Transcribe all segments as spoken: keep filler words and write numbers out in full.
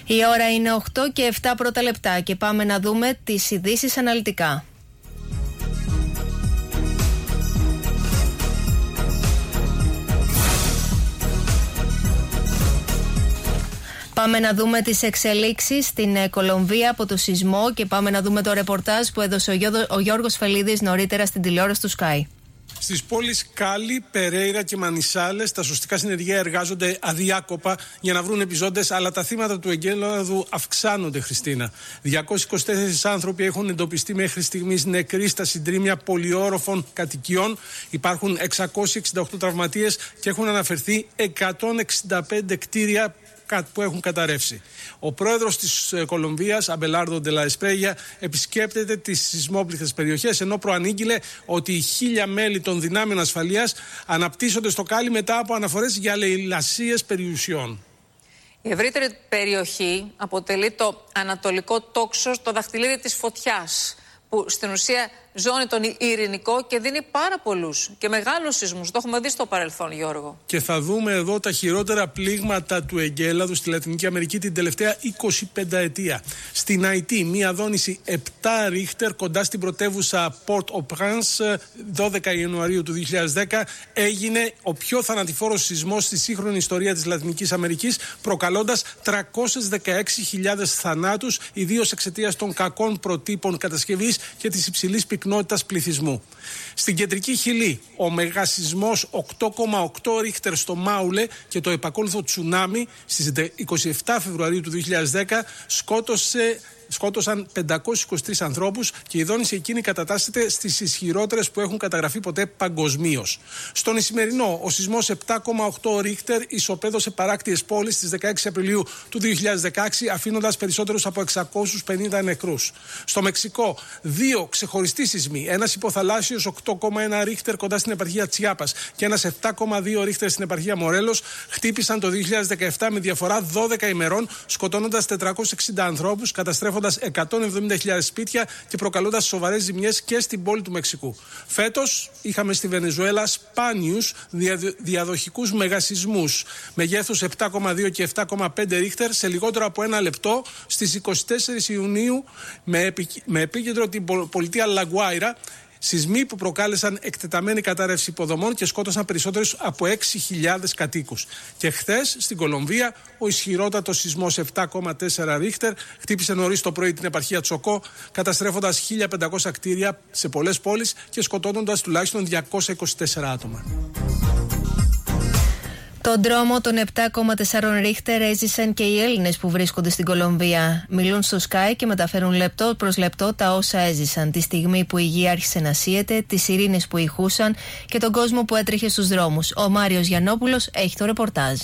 Η ώρα είναι οκτώ και επτά πρώτα λεπτά και πάμε να δούμε τις ειδήσεις αναλυτικά. Πάμε να δούμε τις εξελίξεις στην Κολομβία από το σεισμό και πάμε να δούμε το ρεπορτάζ που έδωσε ο Γιώργος Φελίδης νωρίτερα στην τηλεόραση του Sky. Στις πόλεις Κάλι, Περέιρα και Μανισάλες, τα σωστικά συνεργεία εργάζονται αδιάκοπα για να βρουν επιζώντες, αλλά τα θύματα του εγκέλαδου αυξάνονται, Χριστίνα. διακόσιοι είκοσι τέσσερις άνθρωποι έχουν εντοπιστεί μέχρι στιγμής νεκροί στα συντρίμμια πολυόροφων κατοικιών. Υπάρχουν εξακόσιοι εξήντα οκτώ τραυματίες και έχουν αναφερθεί εκατόν εξήντα πέντε κτίρια που έχουν καταρρεύσει. Ο πρόεδρος της Κολομβίας, Αμπελάρδο Ντε λα Εσπρέγια, επισκέπτεται τις σεισμόπληκτες περιοχές, ενώ προανήγγειλε ότι οι χίλια μέλη των δυνάμεων ασφαλείας αναπτύσσονται στο Κάλι μετά από αναφορές για λαιλασίες περιουσιών. Η ευρύτερη περιοχή αποτελεί το ανατολικό τόξο, το δαχτυλίδι της φωτιάς, που στην ουσία ζώνει τον ειρηνικό και δίνει πάρα πολλούς και μεγάλους σεισμούς. Το έχουμε δει στο παρελθόν, Γιώργο. Και θα δούμε εδώ τα χειρότερα πλήγματα του εγκέλαδου στη Λατινική Αμερική την τελευταία εικοσιπενταετία. Στην Αϊτή, μία δόνηση επτά ρίχτερ κοντά στην πρωτεύουσα Port-au-Prince, δώδεκα Ιανουαρίου του δύο χιλιάδες δέκα, έγινε ο πιο θανατηφόρος σεισμός στη σύγχρονη ιστορία της Λατινικής Αμερικής, προκαλώντας τριακόσιες δεκαέξι χιλιάδες θανάτους, ιδίως εξαιτίας των κακών προτύπων κατασκευής και της υψηλής πυκνότητας πληθυσμού. Στην κεντρική Χιλή, ο μεγασεισμός οκτώ κόμμα οκτώ ρίχτερ στο Μάουλε και το επακόλουθο τσουνάμι στις είκοσι επτά Φεβρουαρίου του δύο χιλιάδες δέκα σκότωσε σκότωσαν πεντακόσιους είκοσι τρεις ανθρώπους και η δόνηση εκείνη κατατάσσεται στις ισχυρότερες που έχουν καταγραφεί ποτέ παγκοσμίως. Στον Ισημερινό, ο σεισμός επτά κόμμα οκτώ ρίχτερ ισοπαίδωσε παράκτιες πόλεις στις δεκαέξι Απριλίου του δύο χιλιάδες δεκαέξι, αφήνοντας περισσότερους από εξακόσιους πενήντα νεκρούς. Στο Μεξικό, δύο ξεχωριστοί σεισμοί, ένας υποθαλάσσιος οκτώ κόμμα ένα ρίχτερ κοντά στην επαρχία Τσιάπας και ένας επτά κόμμα δύο ρίχτερ στην επαρχία Μορέλος, χτύπησαν το δύο χιλιάδες δεκαεπτά με διαφορά δώδεκα ημερών, σκοτώνοντας τετρακόσιους εξήντα ανθρώπους, καταστρέφοντας εκατόν εβδομήντα χιλιάδες σπίτια και προκαλώντας σοβαρές ζημιές και στην πόλη του Μεξικού. Φέτος είχαμε στη Βενεζουέλα σπάνιους διαδοχικούς μεγασεισμούς μεγέθους επτά κόμμα δύο και επτά κόμμα πέντε ρίχτερ σε λιγότερο από ένα λεπτό στις είκοσι τέσσερις Ιουνίου με, επι... με επίκεντρο την πολιτεία Λαγκουάιρα. Σεισμοί που προκάλεσαν εκτεταμένη κατάρρευση υποδομών και σκότωσαν περισσότερους από έξι χιλιάδες κατοίκους. Και χθες στην Κολομβία ο ισχυρότατος σεισμός επτά κόμμα τέσσερα ρίχτερ χτύπησε νωρίς το πρωί την επαρχία Τσοκό, καταστρέφοντας χίλια πεντακόσια κτίρια σε πολλές πόλεις και σκοτώνοντας τουλάχιστον διακόσια είκοσι τέσσερα άτομα. Τον τρόμο των επτά κόμμα τέσσερα ρίχτερ έζησαν και οι Έλληνες που βρίσκονται στην Κολομβία. Μιλούν στο Sky και μεταφέρουν λεπτό προς λεπτό τα όσα έζησαν, τη στιγμή που η γη άρχισε να σύεται, τις σιρήνες που ηχούσαν και τον κόσμο που έτρεχε στους δρόμους. Ο Μάριος Γιαννόπουλος έχει το ρεπορτάζ.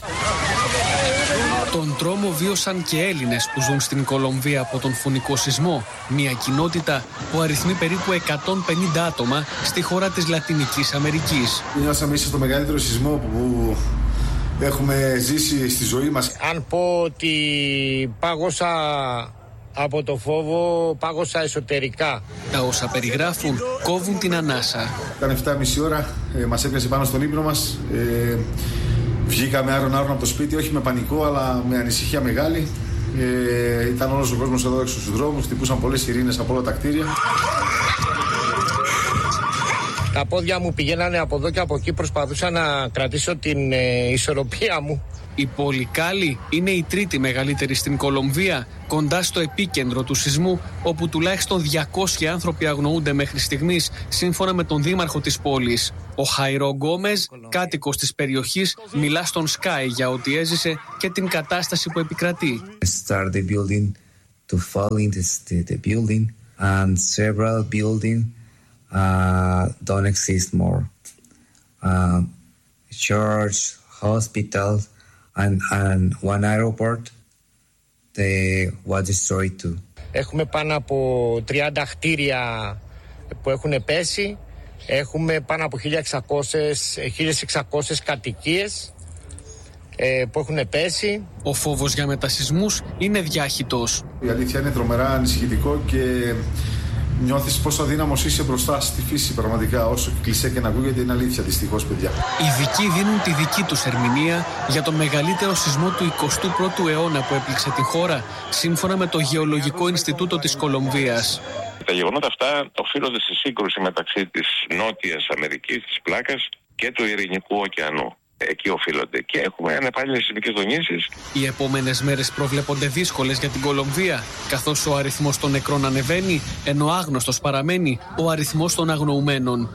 Τον τρόμο βίωσαν και Έλληνες που ζουν στην Κολομβία από τον φωνικό σεισμό. Μια κοινότητα που αριθμεί περίπου εκατόν πενήντα άτομα στη χώρα της Λατινικής Αμερικής. Νιώσαμε ίσως το μεγαλύτερο σεισμό που έχουμε ζήσει στη ζωή μας. Αν πω ότι πάγωσα από το φόβο, πάγωσα εσωτερικά. Τα όσα περιγράφουν κόβουν την ανάσα. Ήταν επτά και μισή ώρα, ε, μας έπιασε πάνω στον ύπνο μας. Ε, Βγήκαμε άρον-άρον από το σπίτι, όχι με πανικό, αλλά με ανησυχία μεγάλη. Ε, ήταν όλος ο κόσμος εδώ έξω στους δρόμους, χτυπούσαν πολλές σιρήνες από όλα τα κτίρια. Τα πόδια μου πηγαίνανε από εδώ και από εκεί, προσπαθούσα να κρατήσω την ε, ισορροπία μου. Η πόλη Κάλι είναι η τρίτη μεγαλύτερη στην Κολομβία, κοντά στο επίκεντρο του σεισμού, όπου τουλάχιστον διακόσιοι άνθρωποι αγνοούνται μέχρι στιγμής, σύμφωνα με τον δήμαρχο της πόλης. Ο Χαϊρό Γκόμες, κάτοικος της περιοχής, μιλά στον Sky για ό,τι έζησε και την κατάσταση που επικρατεί. Start the building to fall into the building and several buildings uh, don't exist more. Uh, church, hospitals, and, and one airport they was destroyed too. Έχουμε πάνω από τριάντα κτίρια που έχουν πέσει. Έχουμε πάνω από χίλιες εξακόσιες κατοικίες ε, που έχουν πέσει. Ο φόβος για μετασεισμούς είναι διάχυτος. Η αλήθεια είναι τρομερά ανησυχητικό και νιώθεις πόσο αδύναμος είσαι μπροστά στη φύση πραγματικά, όσο κλισέ και να ακούγεται, είναι αλήθεια δυστυχώς, παιδιά. Οι ειδικοί δίνουν τη δική τους ερμηνεία για το μεγαλύτερο σεισμό του εικοστού πρώτου αιώνα που έπληξε τη χώρα, σύμφωνα με το Γεωλογικό Ινστιτούτο της Κολομβίας. Τα γεγονότα αυτά οφείλονται στη σύγκρουση μεταξύ της Νότιας Αμερικής, της πλάκας, και του Ειρηνικού ωκεανού. Εκεί οφείλονται και έχουμε ανεπάλληλες σεισμικές δονήσεις. Οι επόμενες μέρες προβλέπονται δύσκολες για την Κολομβία, καθώς ο αριθμός των νεκρών ανεβαίνει, ενώ άγνωστος παραμένει ο αριθμός των αγνοουμένων.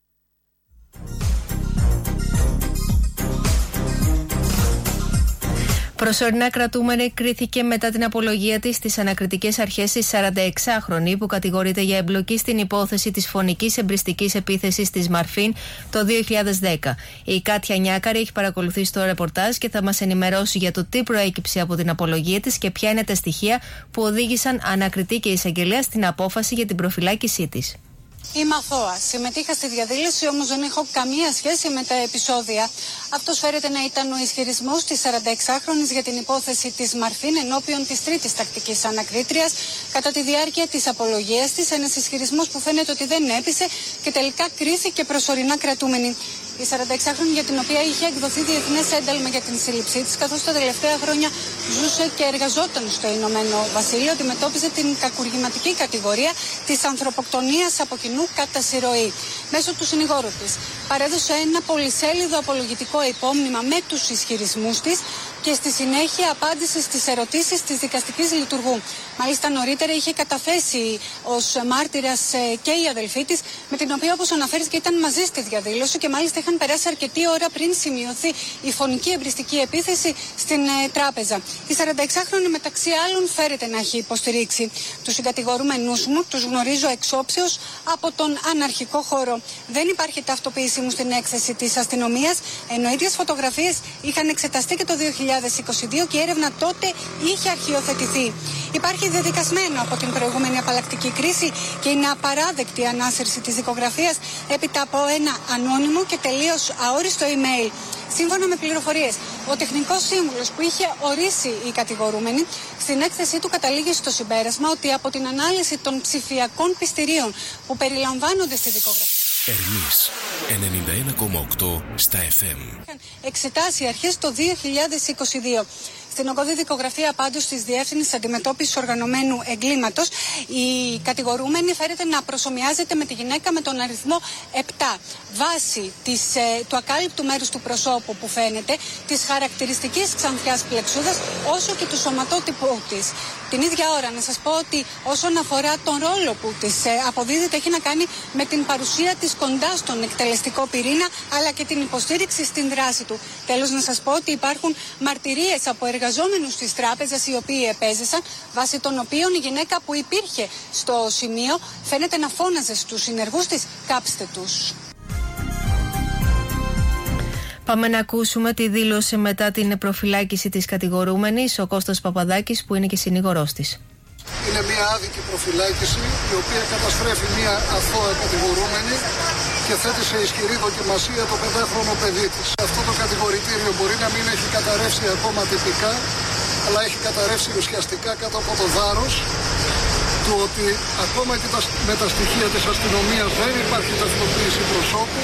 Προσωρινά κρατούμενη κρίθηκε μετά την απολογία της στις ανακριτικές αρχές της σαρανταεξάχρονη που κατηγορείται για εμπλοκή στην υπόθεση της φωνικής εμπριστικής επίθεσης της Μαρφίν το δύο χιλιάδες δέκα. Η Κάτια Νιάκαρη έχει παρακολουθήσει το ρεπορτάζ και θα μας ενημερώσει για το τι προέκυψε από την απολογία της και ποια είναι τα στοιχεία που οδήγησαν ανακριτή και εισαγγελέα στην απόφαση για την προφυλάκησή της. Είμαι αθώα. Συμμετείχα στη διαδήλωση, όμως δεν έχω καμία σχέση με τα επεισόδια. Αυτός φέρεται να ήταν ο ισχυρισμός της σαρανταεξάχρονης για την υπόθεση της Μαρφίν ενώπιον της τρίτης τακτικής ανακρίτριας κατά τη διάρκεια της απολογίας της. Ένας ισχυρισμός που φαίνεται ότι δεν έπεισε και τελικά κρίθηκε προσωρινά κρατούμενη. Η σαρανταεξάχρονη, για την οποία είχε εκδοθεί διεθνές ένταλμα για την σύλληψή της, καθώς τα τελευταία χρόνια ζούσε και εργαζόταν στο Ηνωμένο Βασίλειο, αντιμετώπιζε την κακουργηματική κατηγορία της ανθρωποκτονίας από κοινού κατά συρροή. Μέσω του συνηγόρου της παρέδωσε ένα πολυσέλιδο απολογητικό υπόμνημα με τους ισχυρισμούς της και στη συνέχεια απάντησε στις ερωτήσεις της δικαστικής λειτουργού. Μάλιστα νωρίτερα είχε καταθέσει ως μάρτυρας και η αδελφή της, με την οποία, όπως αναφέρεις, και ήταν μαζί στη διαδήλωση και μάλιστα είχαν περάσει αρκετή ώρα πριν σημειωθεί η φωνική εμπριστική επίθεση στην ε, τράπεζα. Η σαρανταεξάχρονη, μεταξύ άλλων, φέρεται να έχει υποστηρίξει τους συγκατηγορούμενους μου, τους γνωρίζω εξόψεως από τον αναρχικό χώρο. Δεν υπάρχει ταυτοποίησή μου στην έκθεση της αστυνομίας, ενώ ίδιες φωτογραφίες είχαν εξεταστεί και το δύο χιλιάδες είκοσι δύο και η έρευνα τότε είχε αρχιοθετηθεί. Υπάρχει δεδικασμένο από την προηγούμενη απαλλακτική κρίση και είναι απαράδεκτη η ανάσυρση της δικογραφίας έπειτα από ένα ανώνυμο και τελείως αόριστο email. Σύμφωνα με πληροφορίες, ο τεχνικός σύμβουλος που είχε ορίσει η κατηγορούμενη στην έκθεσή του καταλήγει στο συμπέρασμα ότι από την ανάλυση των ψηφιακών πιστηρίων που περιλαμβάνονται στη δικογραφία Ερμής ενενήντα ένα κόμμα οκτώ στα εφ εμ εξετάσει αρχές το δύο χιλιάδες είκοσι δύο. Στην ογκώδη δικογραφία πάντως της Διεύθυνσης Αντιμετώπισης Οργανωμένου Εγκλήματος, η κατηγορούμενη φέρεται να προσομοιάζεται με τη γυναίκα με τον αριθμό επτά. Βάσει της, ε, του ακάλυπτου μέρους του προσώπου που φαίνεται, της χαρακτηριστικής ξανθιάς πλεξούδας, όσο και του σωματότυπου της. Την ίδια ώρα να σας πω ότι όσον αφορά τον ρόλο που της ε, αποδίδεται, έχει να κάνει με την παρουσία της κοντά στον εκτελεστικό πυρήνα, αλλά και την υποστήριξη στην δράση του. Τέλος, να σας πω ότι υπάρχουν μαρτυρίες από εργαζόμενους της τράπεζας οι οποίοι επέζησαν, βάσει των οποίων η γυναίκα που υπήρχε στο σημείο φαίνεται να φώναζε στους συνεργούς της «κάψτε τους». Πάμε να ακούσουμε τη δήλωση μετά την προφυλάκηση της κατηγορούμενης, ο Κώστας Παπαδάκης, που είναι και συνήγορός της. Είναι μια άδικη προφυλάκηση η οποία καταστρέφει μια αθώα κατηγορούμενη και θέτει σε ισχυρή δοκιμασία το πεντάχρονο παιδί της. Αυτό το κατηγορητήριο μπορεί να μην έχει καταρρεύσει ακόμα τυπικά, αλλά έχει καταρρεύσει ουσιαστικά κάτω από το βάρος του ότι ακόμα και με τα στοιχεία της αστυνομίας δεν υπάρχει ταυτοποίηση προσώπου.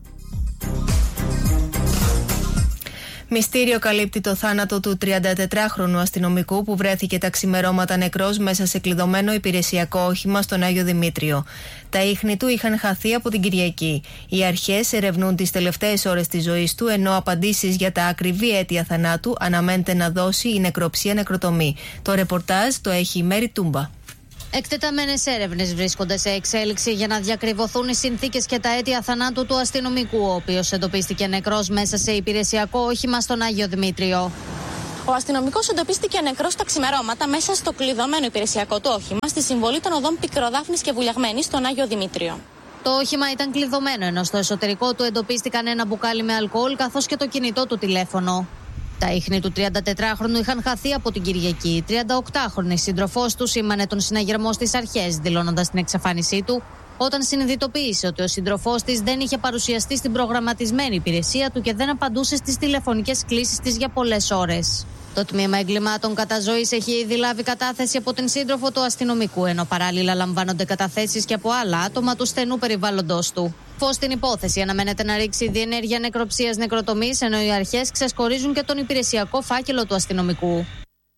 Μυστήριο καλύπτει το θάνατο του τριαντατετράχρονου αστυνομικού που βρέθηκε τα ξημερώματα νεκρός μέσα σε κλειδωμένο υπηρεσιακό όχημα στον Άγιο Δημήτριο. Τα ίχνη του είχαν χαθεί από την Κυριακή. Οι αρχές ερευνούν τις τελευταίες ώρες της ζωής του, ενώ απαντήσεις για τα ακριβή αίτια θανάτου αναμένεται να δώσει η νεκροψία νεκροτομή. Το ρεπορτάζ το έχει η Μέρη Τούμπα. Εκτεταμένες έρευνες βρίσκονται σε εξέλιξη για να διακριβωθούν οι συνθήκες και τα αίτια θανάτου του αστυνομικού, ο οποίος εντοπίστηκε νεκρός μέσα σε υπηρεσιακό όχημα στον Άγιο Δημήτριο. Ο αστυνομικός εντοπίστηκε νεκρός στα ξημερώματα μέσα στο κλειδωμένο υπηρεσιακό του όχημα στη συμβολή των οδών Πικροδάφνης και Βουλιαγμένης στον Άγιο Δημήτριο. Το όχημα ήταν κλειδωμένο, ενώ στο εσωτερικό του εντοπίστηκαν ένα μπουκάλι με αλκοόλ καθώς και το κινητό του τηλέφωνο. Τα ίχνη του τριαντατετράχρονου είχαν χαθεί από την Κυριακή. Η τριανταοκτάχρονη σύντροφός του σήμανε τον συναγερμό στις αρχές, δηλώνοντας την εξαφάνισή του, όταν συνειδητοποίησε ότι ο σύντροφός της δεν είχε παρουσιαστεί στην προγραμματισμένη υπηρεσία του και δεν απαντούσε στις τηλεφωνικές κλήσεις της για πολλές ώρες. Το τμήμα εγκλημάτων καταζωής έχει ήδη λάβει κατάθεση από την σύντροφο του αστυνομικού, ενώ παράλληλα λαμβάνονται καταθέσεις και από άλλα άτομα του στενού περιβάλλοντος του. Φως στην υπόθεση αναμένεται να ρίξει διενέργεια νεκροψίας νεκροτομής, ενώ οι αρχές ξεσκορίζουν και τον υπηρεσιακό φάκελο του αστυνομικού.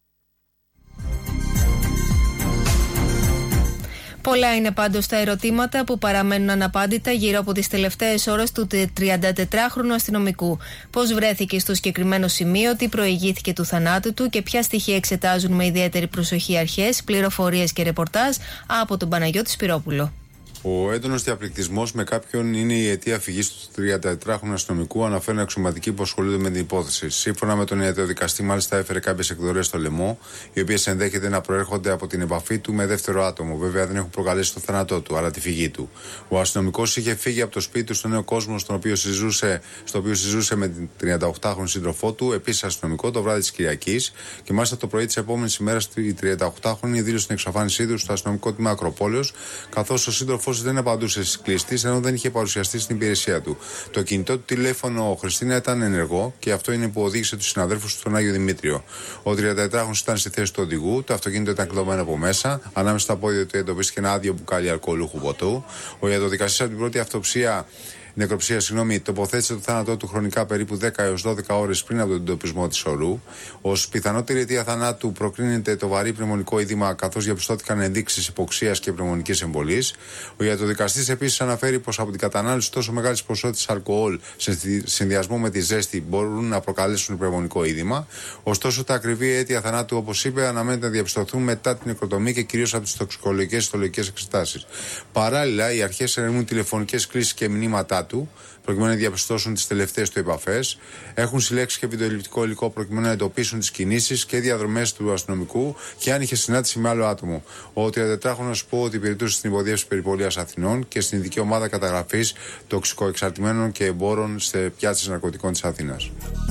Πολλά είναι πάντως τα ερωτήματα που παραμένουν αναπάντητα γύρω από τις τελευταίες ώρες του τριαντατετράχρονου αστυνομικού. Πώς βρέθηκε στο συγκεκριμένο σημείο, τι προηγήθηκε του θανάτου του και ποια στοιχεία εξετάζουν με ιδιαίτερη προσοχή αρχές, πληροφορίες και ρεπορτάζ από τον Παναγιώτη Σπυρόπουλο. Ο έντονος διαπληκτισμός με κάποιον είναι η αιτία φυγής του τριαντατετράχρονου αστυνομικού, αναφέρουν αξιωματικοί που ασχολούνται με την υπόθεση. Σύμφωνα με τον ιατροδικαστή, μάλιστα έφερε κάποιες εκδορές στο λαιμό, οι οποίες ενδέχεται να προέρχονται από την επαφή του με δεύτερο άτομο. Βέβαια, δεν έχουν προκαλέσει το θάνατό του, αλλά τη φυγή του. Ο αστυνομικός είχε φύγει από το σπίτι του στο Νέο Κόσμο, στον οποίο συζούσε, στο οποίο συζούσε με την τριανταοκτάχρονη σύντροφό του, επίσης αστυνομικό, το βράδυ της Κυριακής. Και μάλιστα το πρωί της επόμενης ημέρας η τριανταοκτάχρονη δήλωσε την εξαφάνισή του στο αστυνομικό τμήμα Ακροπόλεως, καθώς ο σύντροφος δεν απαντούσε στις κλειστές, ενώ δεν είχε παρουσιαστεί στην υπηρεσία του. Το κινητό του τηλέφωνο Χριστίνα ήταν ενεργό και αυτό είναι που οδήγησε τους συναδέλφους του στον Άγιο Δημήτριο. Ο τριαντατετράχρονος ήταν στη θέση του οδηγού, το αυτοκίνητο ήταν κλειδωμένο από μέσα, ανάμεσα στα πόδια του εντοπίστηκε ένα άδειο μπουκάλι αλκοολούχου ποτού. Ο ιατροδικαστής από την πρώτη αυτοψία. Νεκροψία, συγγνώμη, τοποθέτησε το θάνατό του χρονικά περίπου δέκα έως δώδεκα ώρες πριν από τον εντοπισμό της ορού. Ως πιθανότερη αιτία θανάτου προκρίνεται το βαρύ πνευμονικό είδημα, καθώς διαπιστώθηκαν ενδείξεις υποξίας και πνευμονικής εμβολής. Ο ιατροδικαστής επίσης αναφέρει πως από την κατανάλωση τόσο μεγάλης ποσότητας αλκοόλ σε συνδυασμό με τη ζέστη μπορούν να προκαλέσουν πνευμονικό είδημα. Ωστόσο, τα ακριβή αίτια θανάτου, όπως είπε, αναμένεται να διαπιστωθούν μετά την νεκροτομή και κυρίως από τις τοξικολογικές και ιστολογικές εξετάσεις. Παράλληλα, οι αρχές ερευνούν τηλεφωνικές κλήσεις και μηνύματά του, προκειμένου να διαπιστώσουν τις τελευταίες του επαφές. Έχουν συλλέξει και βιντεοληπτικό υλικό προκειμένου να εντοπίσουν τις κινήσεις και διαδρομές του αστυνομικού και αν είχε συνάντηση με άλλο άτομο. Ο τριαντατετράχρονος που ότι υπηρετούσε στην υποδιεύση περιπολίας Αθηνών και στην ειδική ομάδα καταγραφής τοξικοεξαρτημένων και εμπόρων σε πιάτσες ναρκωτικών της Αθήνας.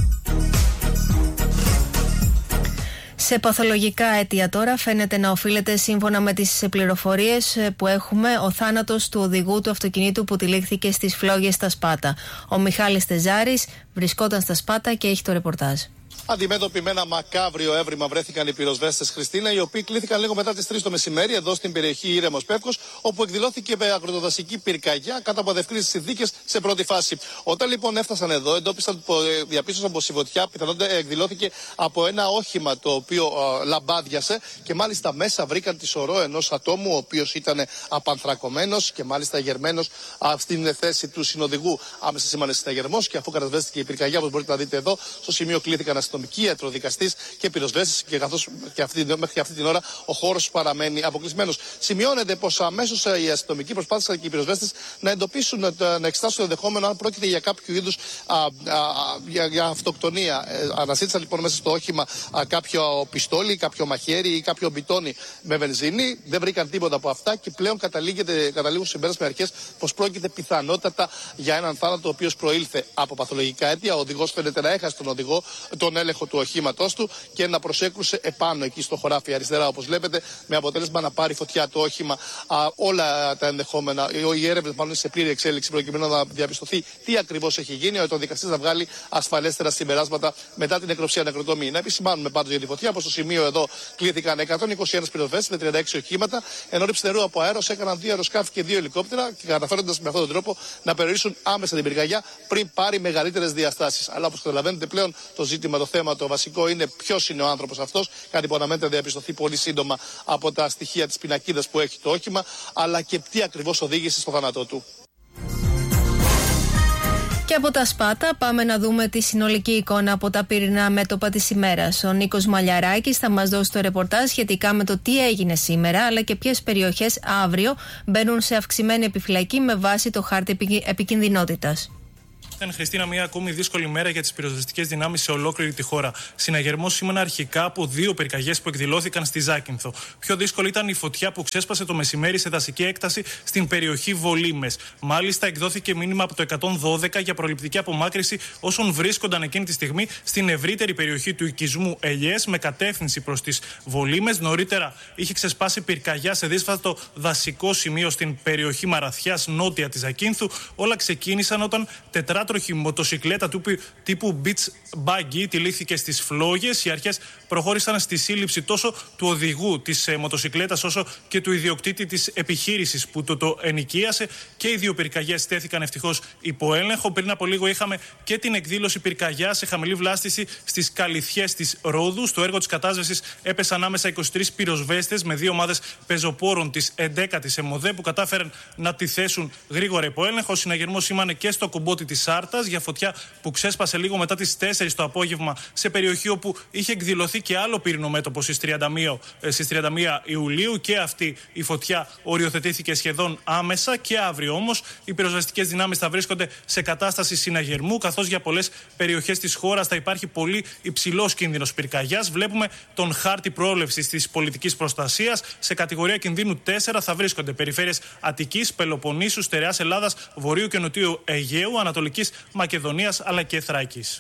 Σε παθολογικά αίτια τώρα φαίνεται να οφείλεται, σύμφωνα με τις πληροφορίες που έχουμε, ο θάνατος του οδηγού του αυτοκινήτου που τυλίχθηκε στις φλόγες στα Σπάτα. Ο Μιχάλης Τεζάρης βρισκόταν στα Σπάτα και έχει το ρεπορτάζ. Αντιμέτωποι με ένα μακάβριο έβριμα βρέθηκαν οι πυροσβέστες Χριστίνα, οι οποίοι κλήθηκαν λίγο μετά τις τρεις το μεσημέρι εδώ στην περιοχή Ήρεμος Πεύκος, όπου εκδηλώθηκε με αγροτοδασική πυρκαγιά κατά από αδευκρίνητες συνθήκες σε πρώτη φάση. Όταν λοιπόν έφτασαν εδώ, εντόπισαν, διαπίστωσαν πως η φωτιά πιθανότατα εκδηλώθηκε από ένα όχημα το οποίο α, λαμπάδιασε και μάλιστα μέσα βρήκαν τη σωρό ενός ατόμου, ο οποίος ήταν απανθρακωμένος και μάλιστα γερμένος στην θέση του συνοδηγού. Άμεσα σήμανε συναγερμός και αφού κατασβέστηκε η πυρκαγιά, όπως μπορείτε να δείτε εδώ, στο σημείο κλήθηκαν αστυνομικοί, ιατροδικαστής και πυροσβέστες και καθώς και αυτή, μέχρι αυτή την ώρα ο χώρος παραμένει αποκλεισμένος. Σημειώνεται πως αμέσως οι αστυνομικοί προσπάθησαν και οι πυροσβέστες να εντοπίσουν, να εξετάσουν το ενδεχόμενο αν πρόκειται για κάποιο είδους α, α, για, για αυτοκτονία. Ε, αναζήτησαν λοιπόν μέσα στο όχημα α, κάποιο πιστόλι, κάποιο μαχαίρι ή κάποιο μπιτόνι με βενζίνη. Δεν βρήκαν τίποτα από αυτά και πλέον καταλήγουν συμπέρασμα αρχές πως πρόκειται πιθανότατα για έναν θάνατο ο οποίος προήλθε από παθολογικά αίτια. Ο οδηγός φαίνεται να έχασε τον οδηγό, τον έλεγχο του οχήματός του και να προσέκρουσε επάνω εκεί στο χωράφι αριστερά, όπως βλέπετε, με αποτέλεσμα να πάρει φωτιά το όχημα. Α, όλα τα ενδεχόμενα, οι έρευνες μάλλον σε πλήρη εξέλιξη προκειμένου να διαπιστωθεί τι ακριβώς έχει γίνει, ο δικαστής να βγάλει ασφαλέστερα συμπεράσματα μετά την νεκροψία νεκροτομή. Να επισημάνουμε πάντως για τη φωτιά πως στο σημείο εδώ κλήθηκαν εκατόν είκοσι ένα πυροσβέστες με τριάντα έξι οχήματα, ενώ ρήψη νερού από αέρος έκαναν δύο αεροσκάφη και δύο ελικόπτερα και καταφέροντας με αυτόν τον τρόπο να περιορίσουν άμεσα την πυρκαγιά πριν πάρει μεγαλύτερες διαστάσεις. Αλλά όπως καταλαβαίνετε πλέον το ζήτημα, το θέμα, το βασικό είναι ποιος είναι ο άνθρωπος αυτός. Κάτι που αναμένεται να διαπιστωθεί πολύ σύντομα από τα στοιχεία της πινακίδας που έχει το όχημα, αλλά και τι ακριβώς οδήγησε στο θάνατό του. Και από τα Σπάτα πάμε να δούμε τη συνολική εικόνα από τα πυρηνά μέτωπα της ημέρας. Ο Νίκος Μαλιαράκης θα μας δώσει το ρεπορτάζ σχετικά με το τι έγινε σήμερα, αλλά και ποιες περιοχές αύριο μπαίνουν σε αυξημένη επιφυλακή με βάση το χάρτη επικινδυνότητας. Ήταν, Χριστίνα, μια ακόμη δύσκολη μέρα για τις πυροσβεστικές δυνάμεις σε ολόκληρη τη χώρα. Συναγερμός σήμερα αρχικά από δύο πυρκαγιές που εκδηλώθηκαν στη Ζάκυνθο. Πιο δύσκολη ήταν η φωτιά που ξέσπασε το μεσημέρι σε δασική έκταση στην περιοχή Βολήμες. Μάλιστα, εκδόθηκε μήνυμα από το εκατόν δώδεκα για προληπτική απομάκρυνση όσων βρίσκονταν εκείνη τη στιγμή στην ευρύτερη περιοχή του οικισμού Ελιές με κατεύθυνση προς τις Βολήμες. Νωρίτερα είχε ξεσπάσει πυρκαγιά σε δύσβατο δασικό σημείο στην περιοχή Μαραθιάς, νότια της Ζακύνθου. Όλα ξεκίνησαν όταν τετρά τετράτροχη μοτοσικλέτα τύπου beach buggy τυλίχθηκε στις φλόγες. Οι αρχές προχώρησαν στη σύλληψη τόσο του οδηγού της μοτοσικλέτας όσο και του ιδιοκτήτη της επιχείρησης που το, το ενοικίασε, και οι δύο πυρκαγιές στέθηκαν ευτυχώς υπό έλεγχο. Πριν από λίγο είχαμε και την εκδήλωση πυρκαγιά σε χαμηλή βλάστηση στις Καλυθιές της Ρόδου. Στο έργο της κατάσβεσης έπεσαν άμεσα είκοσι τρεις πυροσβέστες με δύο ομάδες πεζοπόρων της έντεκατης ΕΜΟΔΕ που κατάφεραν να τη θέσουν γρήγορα υπό έλεγχο. Ο συναγερμός σήμανε και στο Κομπότι της Σάρτας για φωτιά που ξέσπασε λίγο μετά τις τέσσερις το απόγευμα σε περιοχή όπου είχε εκδηλωθεί και άλλο πύρινο μέτωπο στις τριάντα μία Ιουλίου, και αυτή η φωτιά οριοθετήθηκε σχεδόν άμεσα. Και αύριο όμως οι πυροσβεστικές δυνάμεις θα βρίσκονται σε κατάσταση συναγερμού, καθώς για πολλές περιοχές της χώρας θα υπάρχει πολύ υψηλός κίνδυνος πυρκαγιάς. Βλέπουμε τον χάρτη πρόβλεψης της πολιτικής προστασίας. Σε κατηγορία κινδύνου τέσσερα θα βρίσκονται περιφέρειες Αττικής, Πελοποννήσου, Στερεάς Ελλάδας, Βορείου και Νοτιού Αιγαίου, Ανατολικής Μακεδονίας αλλά και Θράκης.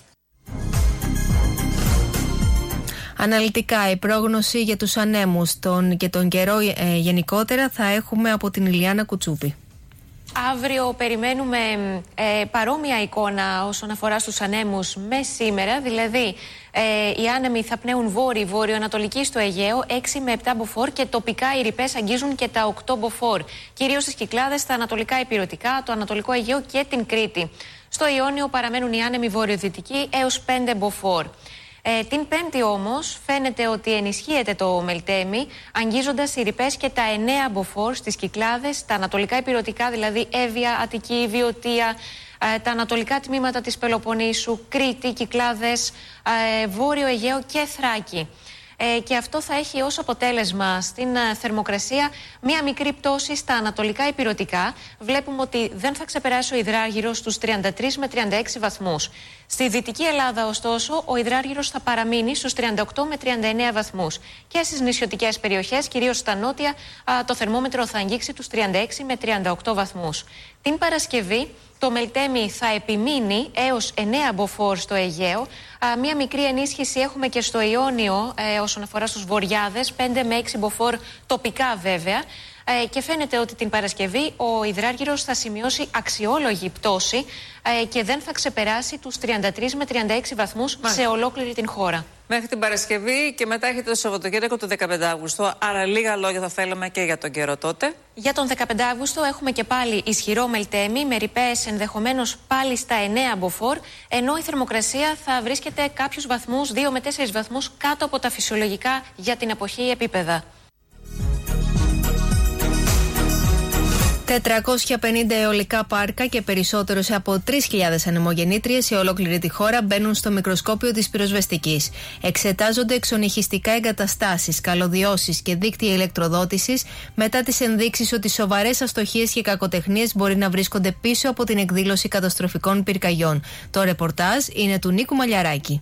Αναλυτικά, η πρόγνωση για τους ανέμους τον και τον καιρό ε, γενικότερα θα έχουμε από την Ηλιάνα Κουτσούπη. Αύριο περιμένουμε ε, παρόμοια εικόνα όσον αφορά στους ανέμους με σήμερα, δηλαδή ε, οι άνεμοι θα πνέουν βόρειοι, βόρειο-ανατολική στο Αιγαίο, έξι με επτά μποφόρ, και τοπικά οι ρηπές αγγίζουν και τα οκτώ μποφόρ, κυρίως στις Κυκλάδες, στα ανατολικά υπηρετικά, το ανατολικό Αιγαίο και την Κρήτη. Στο Ιόνιο παραμένουν οι άνεμοι βορειοδυτικοί έως πέντε μποφόρ. Ε, την Πέμπτη όμως φαίνεται ότι ενισχύεται το Μελτέμι, αγγίζοντας οι ρηπές και τα εννέα μποφόρ στις Κυκλάδες, τα ανατολικά υπηρετικά, δηλαδή Εύβοια, Αττική, Βιωτία, ε, τα ανατολικά τμήματα της Πελοποννήσου, Κρήτη, Κυκλάδες, ε, Βόρειο Αιγαίο και Θράκη. Ε, και αυτό θα έχει ως αποτέλεσμα στην ε, θερμοκρασία μία μικρή πτώση στα ανατολικά υπηρετικά. Βλέπουμε ότι δεν θα ξεπεράσει ο υδράργυρος στους τριάντα τρεις με τριάντα έξι βαθμούς. Στη Δυτική Ελλάδα, ωστόσο, ο υδράργυρος θα παραμείνει στους τριάντα οκτώ με τριάντα εννέα βαθμούς. Και στις νησιωτικές περιοχές, κυρίως στα νότια, α, το θερμόμετρο θα αγγίξει τους τριάντα έξι με τριάντα οκτώ βαθμούς. Την Παρασκευή, το Μελτέμι θα επιμείνει έως εννέα μποφόρ στο Αιγαίο. Α, μία μικρή ενίσχυση έχουμε και στο Ιόνιο ε, όσον αφορά στους βορειάδες, πέντε με έξι μποφόρ τοπικά βέβαια. Ε, και φαίνεται ότι την Παρασκευή ο υδράργυρος θα σημειώσει αξιόλογη πτώση ε, και δεν θα ξεπεράσει τους τριάντα τρεις με τριάντα έξι βαθμούς Μάλιστα. σε ολόκληρη την χώρα. Μέχρι την Παρασκευή και μετά έχετε το Σαββατοκύριακο του δεκαπέντε Αυγούστου. Άρα λίγα λόγια θα θέλαμε και για τον καιρό τότε. Για τον δεκαπέντε Αυγούστου έχουμε και πάλι ισχυρό Μελτέμι με ρηπές ενδεχομένως πάλι στα εννέα μποφόρ, ενώ η θερμοκρασία θα βρίσκεται κάποιους βαθμούς, δύο με τέσσερις βαθμούς κάτω από τα φυσιολογικά για την εποχή επίπεδα. τετρακόσια πενήντα αιωλικά πάρκα και περισσότερο από τρεις χιλιάδες ανεμογεννήτριες σε ολόκληρη τη χώρα μπαίνουν στο μικροσκόπιο της πυροσβεστικής. Εξετάζονται εξονυχιστικά εγκαταστάσεις, καλωδιώσεις και δίκτυα ηλεκτροδότησης μετά τις ενδείξεις ότι σοβαρές αστοχίες και κακοτεχνίες μπορεί να βρίσκονται πίσω από την εκδήλωση καταστροφικών πυρκαγιών. Το ρεπορτάζ είναι του Νίκου Μαλιαράκη.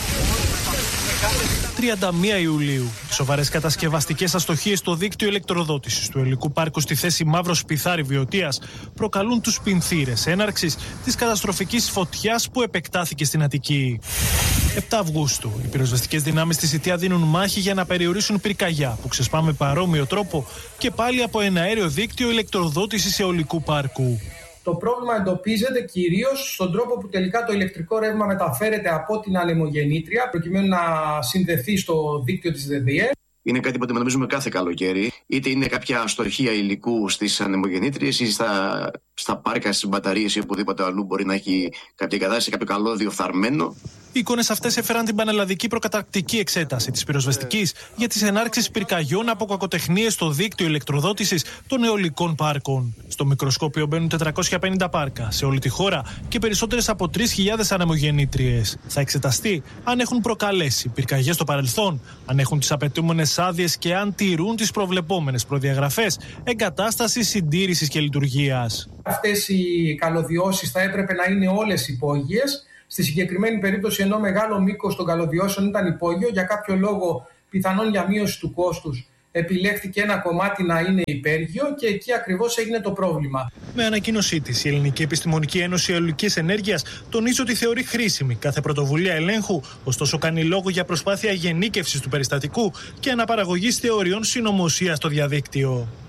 τριάντα μία Ιουλίου. Σοβαρές κατασκευαστικές αστοχίες στο δίκτυο ηλεκτροδότησης του Ελληνικού Πάρκου στη θέση Μαύρος Σπιθάρη Βιωτίας προκαλούν τους πινθύρες έναρξης της καταστροφικής φωτιάς που επεκτάθηκε στην Αττική. επτά Αυγούστου. Οι πυροσβεστικές δυνάμεις της ΙΤΙΑ δίνουν μάχη για να περιορίσουν πυρκαγιά που ξεσπά με παρόμοιο τρόπο και πάλι από ένα αέριο δίκτυο ηλεκτροδότησης αιωλικού πάρκου. Το πρόβλημα εντοπίζεται κυρίως στον τρόπο που τελικά το ηλεκτρικό ρεύμα μεταφέρεται από την ανεμογεννήτρια προκειμένου να συνδεθεί στο δίκτυο της ΔΕΔΙΕ. Είναι κάτι που αντιμετωπίζουμε κάθε καλοκαίρι. Είτε είναι κάποια αστοχία υλικού στις ανεμογεννήτριες ή στα, στα πάρκα, στις μπαταρίες ή οπουδήποτε αλλού μπορεί να έχει κάποια κατάσταση, κάποιο καλώδιο φθαρμένο. Οι εικόνες αυτές έφεραν την πανελλαδική προκαταρκτική εξέταση της πυροσβεστικής για τις ενάρξεις πυρκαγιών από κακοτεχνίες στο δίκτυο ηλεκτροδότησης των αιωλικών πάρκων. Στο μικροσκόπιο μπαίνουν τετρακόσια πενήντα πάρκα σε όλη τη χώρα και περισσότερες από τρεις χιλιάδες ανεμογεννήτριες. Θα εξεταστεί αν έχουν προκαλέσει πυρκαγιές στο παρελθόν, αν έχουν τις απαιτούμενες άδειες και αν τηρούν τις προβλεπόμενες προδιαγραφές εγκατάστασης, συντήρησης και λειτουργίας. Αυτές οι καλωδιώσεις θα έπρεπε να είναι όλες υπόγειες. Στη συγκεκριμένη περίπτωση, ενώ μεγάλο μήκος των καλωδιώσεων ήταν υπόγειο, για κάποιο λόγο, πιθανόν για μείωση του κόστους, επιλέχθηκε ένα κομμάτι να είναι υπέργειο και εκεί ακριβώς έγινε το πρόβλημα. Με ανακοίνωσή της, η Ελληνική Επιστημονική Ένωση Αιωλικής Ενέργειας τονίζει ότι θεωρεί χρήσιμη κάθε πρωτοβουλία ελέγχου, ωστόσο κάνει λόγο για προσπάθεια γενίκευσης του περιστατικού και αναπαραγωγής θεωριών συνωμοσίας στο διαδίκτυο.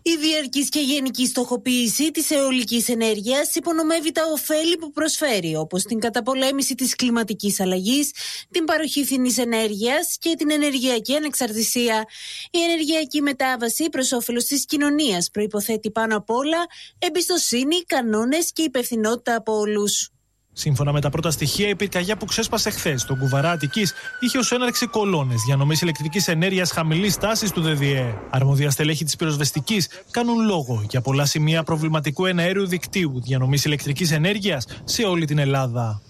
Η διαρκής και γενική στοχοποίηση της αιωλικής ενέργειας υπονομεύει τα ωφέλη που προσφέρει, όπως την καταπολέμηση της κλιματικής αλλαγής, την παροχή φθηνής ενέργειας και την ενεργειακή ανεξαρτησία. Η ενεργειακή μετάβαση προς όφελος της κοινωνίας προϋποθέτει πάνω απ' όλα εμπιστοσύνη, κανόνες και υπευθυνότητα από όλους. Σύμφωνα με τα πρώτα στοιχεία, η πυρκαγιά που ξέσπασε χθες στον Κουβαρά Αττικής είχε ως έναρξη κολόνες διανομής ηλεκτρικής ενέργειας χαμηλής τάσης του ΔΔΕ. Αρμόδια στελέχη της πυροσβεστικής κάνουν λόγο για πολλά σημεία προβληματικού εναέριου δικτύου διανομής ηλεκτρικής ενέργειας σε όλη την Ελλάδα.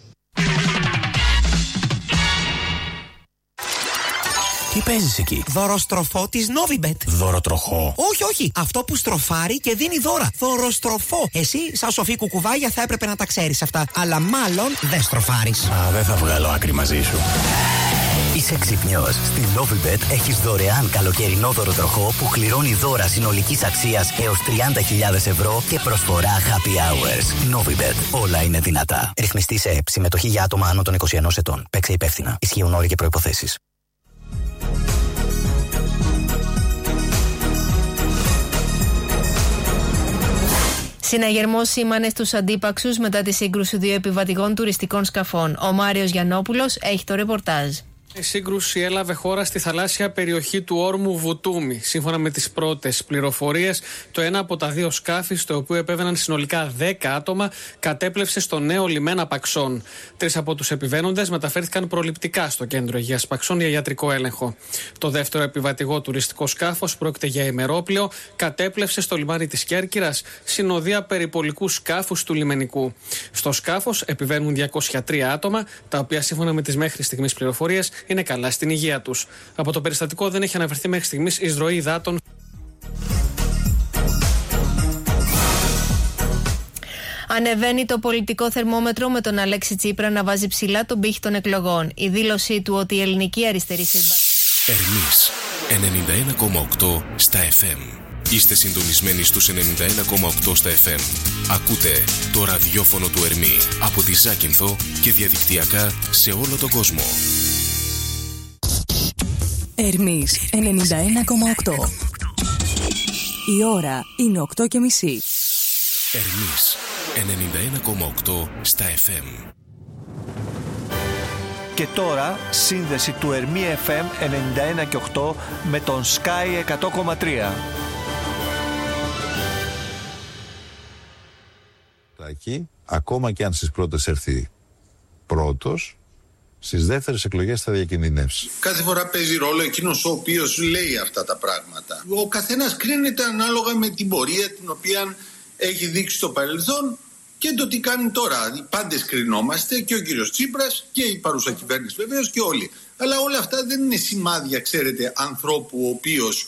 Τι παίζεις εκεί? Δωροστροφό της Novibet. Δωροτροχό? Όχι, όχι. Αυτό που στροφάρει και δίνει δώρα. Δωροστροφό. Εσύ, σαν σοφή κουκουβάγια, θα έπρεπε να τα ξέρεις αυτά. Αλλά μάλλον δεν στροφάρεις. Α, δεν θα βγάλω άκρη μαζί σου. Είσαι ξυπνιός. Στην Novibet έχεις δωρεάν καλοκαιρινό δωροτροχό που κληρώνει δώρα συνολικής αξίας έως τριάντα χιλιάδες ευρώ και προσφορά happy hours. Novibet. Όλα είναι δυνατά. Ρυθμιστή σε ΕΠ. Συμμετοχή για άτομα άνω των είκοσι ενός ετών. Παίξε υπεύθυνα. Ισχύουν όροι και προϋποθέσεις. Συναγερμός σήμανε στους αντίπαξους μετά τη σύγκρουση δύο επιβατικών τουριστικών σκαφών. Ο Μάριος Γιαννόπουλος έχει το ρεπορτάζ. Η σύγκρουση έλαβε χώρα στη θαλάσσια περιοχή του όρμου Βουτούμι. Σύμφωνα με τις πρώτες πληροφορίες, το ένα από τα δύο σκάφη, στο οποίο επέβαιναν συνολικά δέκα άτομα, κατέπλευσε στο νέο λιμένα Παξών. Τρεις από τους επιβαίνοντες μεταφέρθηκαν προληπτικά στο κέντρο υγείας Παξών για ιατρικό έλεγχο. Το δεύτερο επιβατικό τουριστικό σκάφος, πρόκειται για ημερόπλαιο, κατέπλευσε στο λιμάνι της Κέρκυρας, συνοδεία περιπολικού σκάφους του λιμενικού. Στο σκάφος επιβαίνουν διακόσια τρία άτομα, τα οποία σύμφωνα με τις μέχρι στιγμής πληροφορίες είναι καλά στην υγεία τους. Από το περιστατικό δεν έχει αναφερθεί μέχρι στιγμής εισρωή υδάτων. Ανεβαίνει το πολιτικό θερμόμετρο με τον Αλέξη Τσίπρα να βάζει ψηλά τον πύχη των εκλογών. Η δήλωσή του ότι η ελληνική αριστερή συμπάθεια. Ερμής ενενήντα ένα κόμμα οκτώ στα εφ εμ. Είστε συντονισμένοι στους ενενήντα ένα κόμμα οκτώ στα εφ εμ. Ακούτε το ραδιόφωνο του Ερμή από τη Ζάκυνθο και διαδικτυακά σε όλο τον κόσμο. Ερμής ενενήντα ένα κόμμα οκτώ. Η ώρα είναι οκτώ και μισή. Ερμής ενενήντα ένα κόμμα οκτώ στα εφ εμ. Και τώρα σύνδεση του Ερμή εφ εμ ενενήντα ένα και οκτώ με τον Sky εκατό κόμμα τρία. Ακόμα και αν στις πρώτες έρθει πρώτος, στις δεύτερες εκλογές θα διακινδυνεύσει. Κάθε φορά παίζει ρόλο εκείνος ο οποίος λέει αυτά τα πράγματα. Ο καθένας κρίνεται ανάλογα με την πορεία την οποία έχει δείξει στο παρελθόν και το τι κάνει τώρα. Οι πάντες κρινόμαστε, και ο κύριος Τσίπρας και η παρούσα κυβέρνηση βεβαίως και όλοι. Αλλά όλα αυτά δεν είναι σημάδια, ξέρετε, ανθρώπου ο οποίος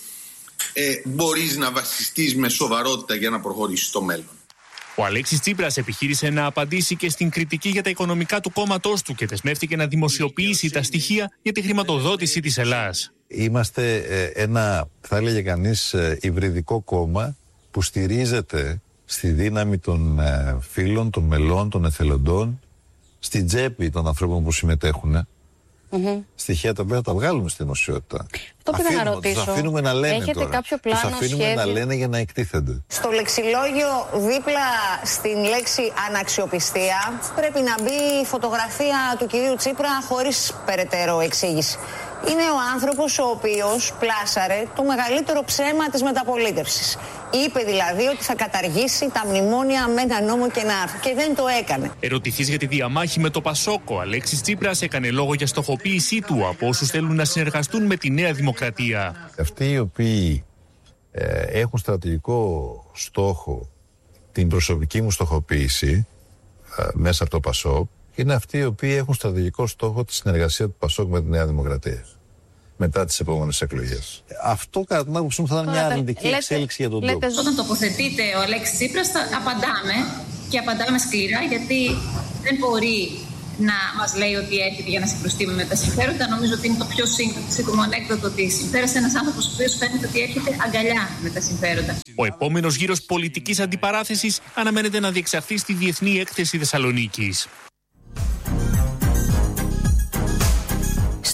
ε, μπορείς να βασιστείς με σοβαρότητα για να προχωρήσεις στο μέλλον. Ο Αλέξης Τσίπρας επιχείρησε να απαντήσει και στην κριτική για τα οικονομικά του κόμματός του και δεσμεύτηκε να δημοσιοποιήσει τα στοιχεία για τη χρηματοδότηση της Ελλάδας. Είμαστε ε, ένα, θα έλεγε κανείς, ε, υβριδικό κόμμα που στηρίζεται στη δύναμη των ε, φίλων, των μελών, των εθελοντών, στην τσέπη των ανθρώπων που συμμετέχουν. Mm-hmm. Στοιχεία τα οποία θα τα βγάλουμε στην δημοσιότητα. Αυτό πήγα να ρωτήσω. Τους αφήνουμε να λένε Έχετε τώρα. κάποιο πλάνο, τους αφήνουμε σχέδιο? να λένε για να εκτίθενται. Στο λεξιλόγιο δίπλα στην λέξη αναξιοπιστία πρέπει να μπει η φωτογραφία του κυρίου Τσίπρα χωρίς περαιτέρω εξήγηση. Είναι ο άνθρωπος ο οποίος πλάσαρε το μεγαλύτερο ψέμα της μεταπολίτευσης. Είπε δηλαδή ότι θα καταργήσει τα μνημόνια με ένα νόμο και ένα άρθρο και δεν το έκανε. Ερωτηθείς για τη διαμάχη με το Πασόκο, Αλέξης Τσίπρας έκανε λόγο για στοχοποίησή του από όσους θέλουν να συνεργαστούν με τη Νέα Δημοκρατία. Αυτοί οι οποίοι ε, έχουν στρατηγικό στόχο την προσωπική μου στοχοποίηση ε, μέσα από το Πασόκ, είναι αυτοί οι οποίοι έχουν στρατηγικό στόχο τη συνεργασία του Πασόκ με τη Νέα Δημοκρατία μετά τις επόμενες εκλογές. Αυτό κατά την άποψή μου θα ήταν μια αρνητική λέτε, εξέλιξη για τον τόπο. Όταν τοποθετείται ο Αλέξης Τσίπρας απαντάμε και απαντάμε σκληρά, γιατί δεν μπορεί να μας λέει ότι έρχεται για να συγκρουστεί με τα συμφέροντα. Νομίζω ότι είναι το πιο σύντομο ανέκδοτο ότι συμφέρασε ένας άνθρωπος ο οποίος φαίνεται ότι έρχεται αγκαλιά με τα συμφέροντα. Ο επόμενος γύρος πολιτικής αντιπαράθεσης αναμένεται να διεξαχθεί στη Διεθνή Έκθεση Θεσσαλονίκης.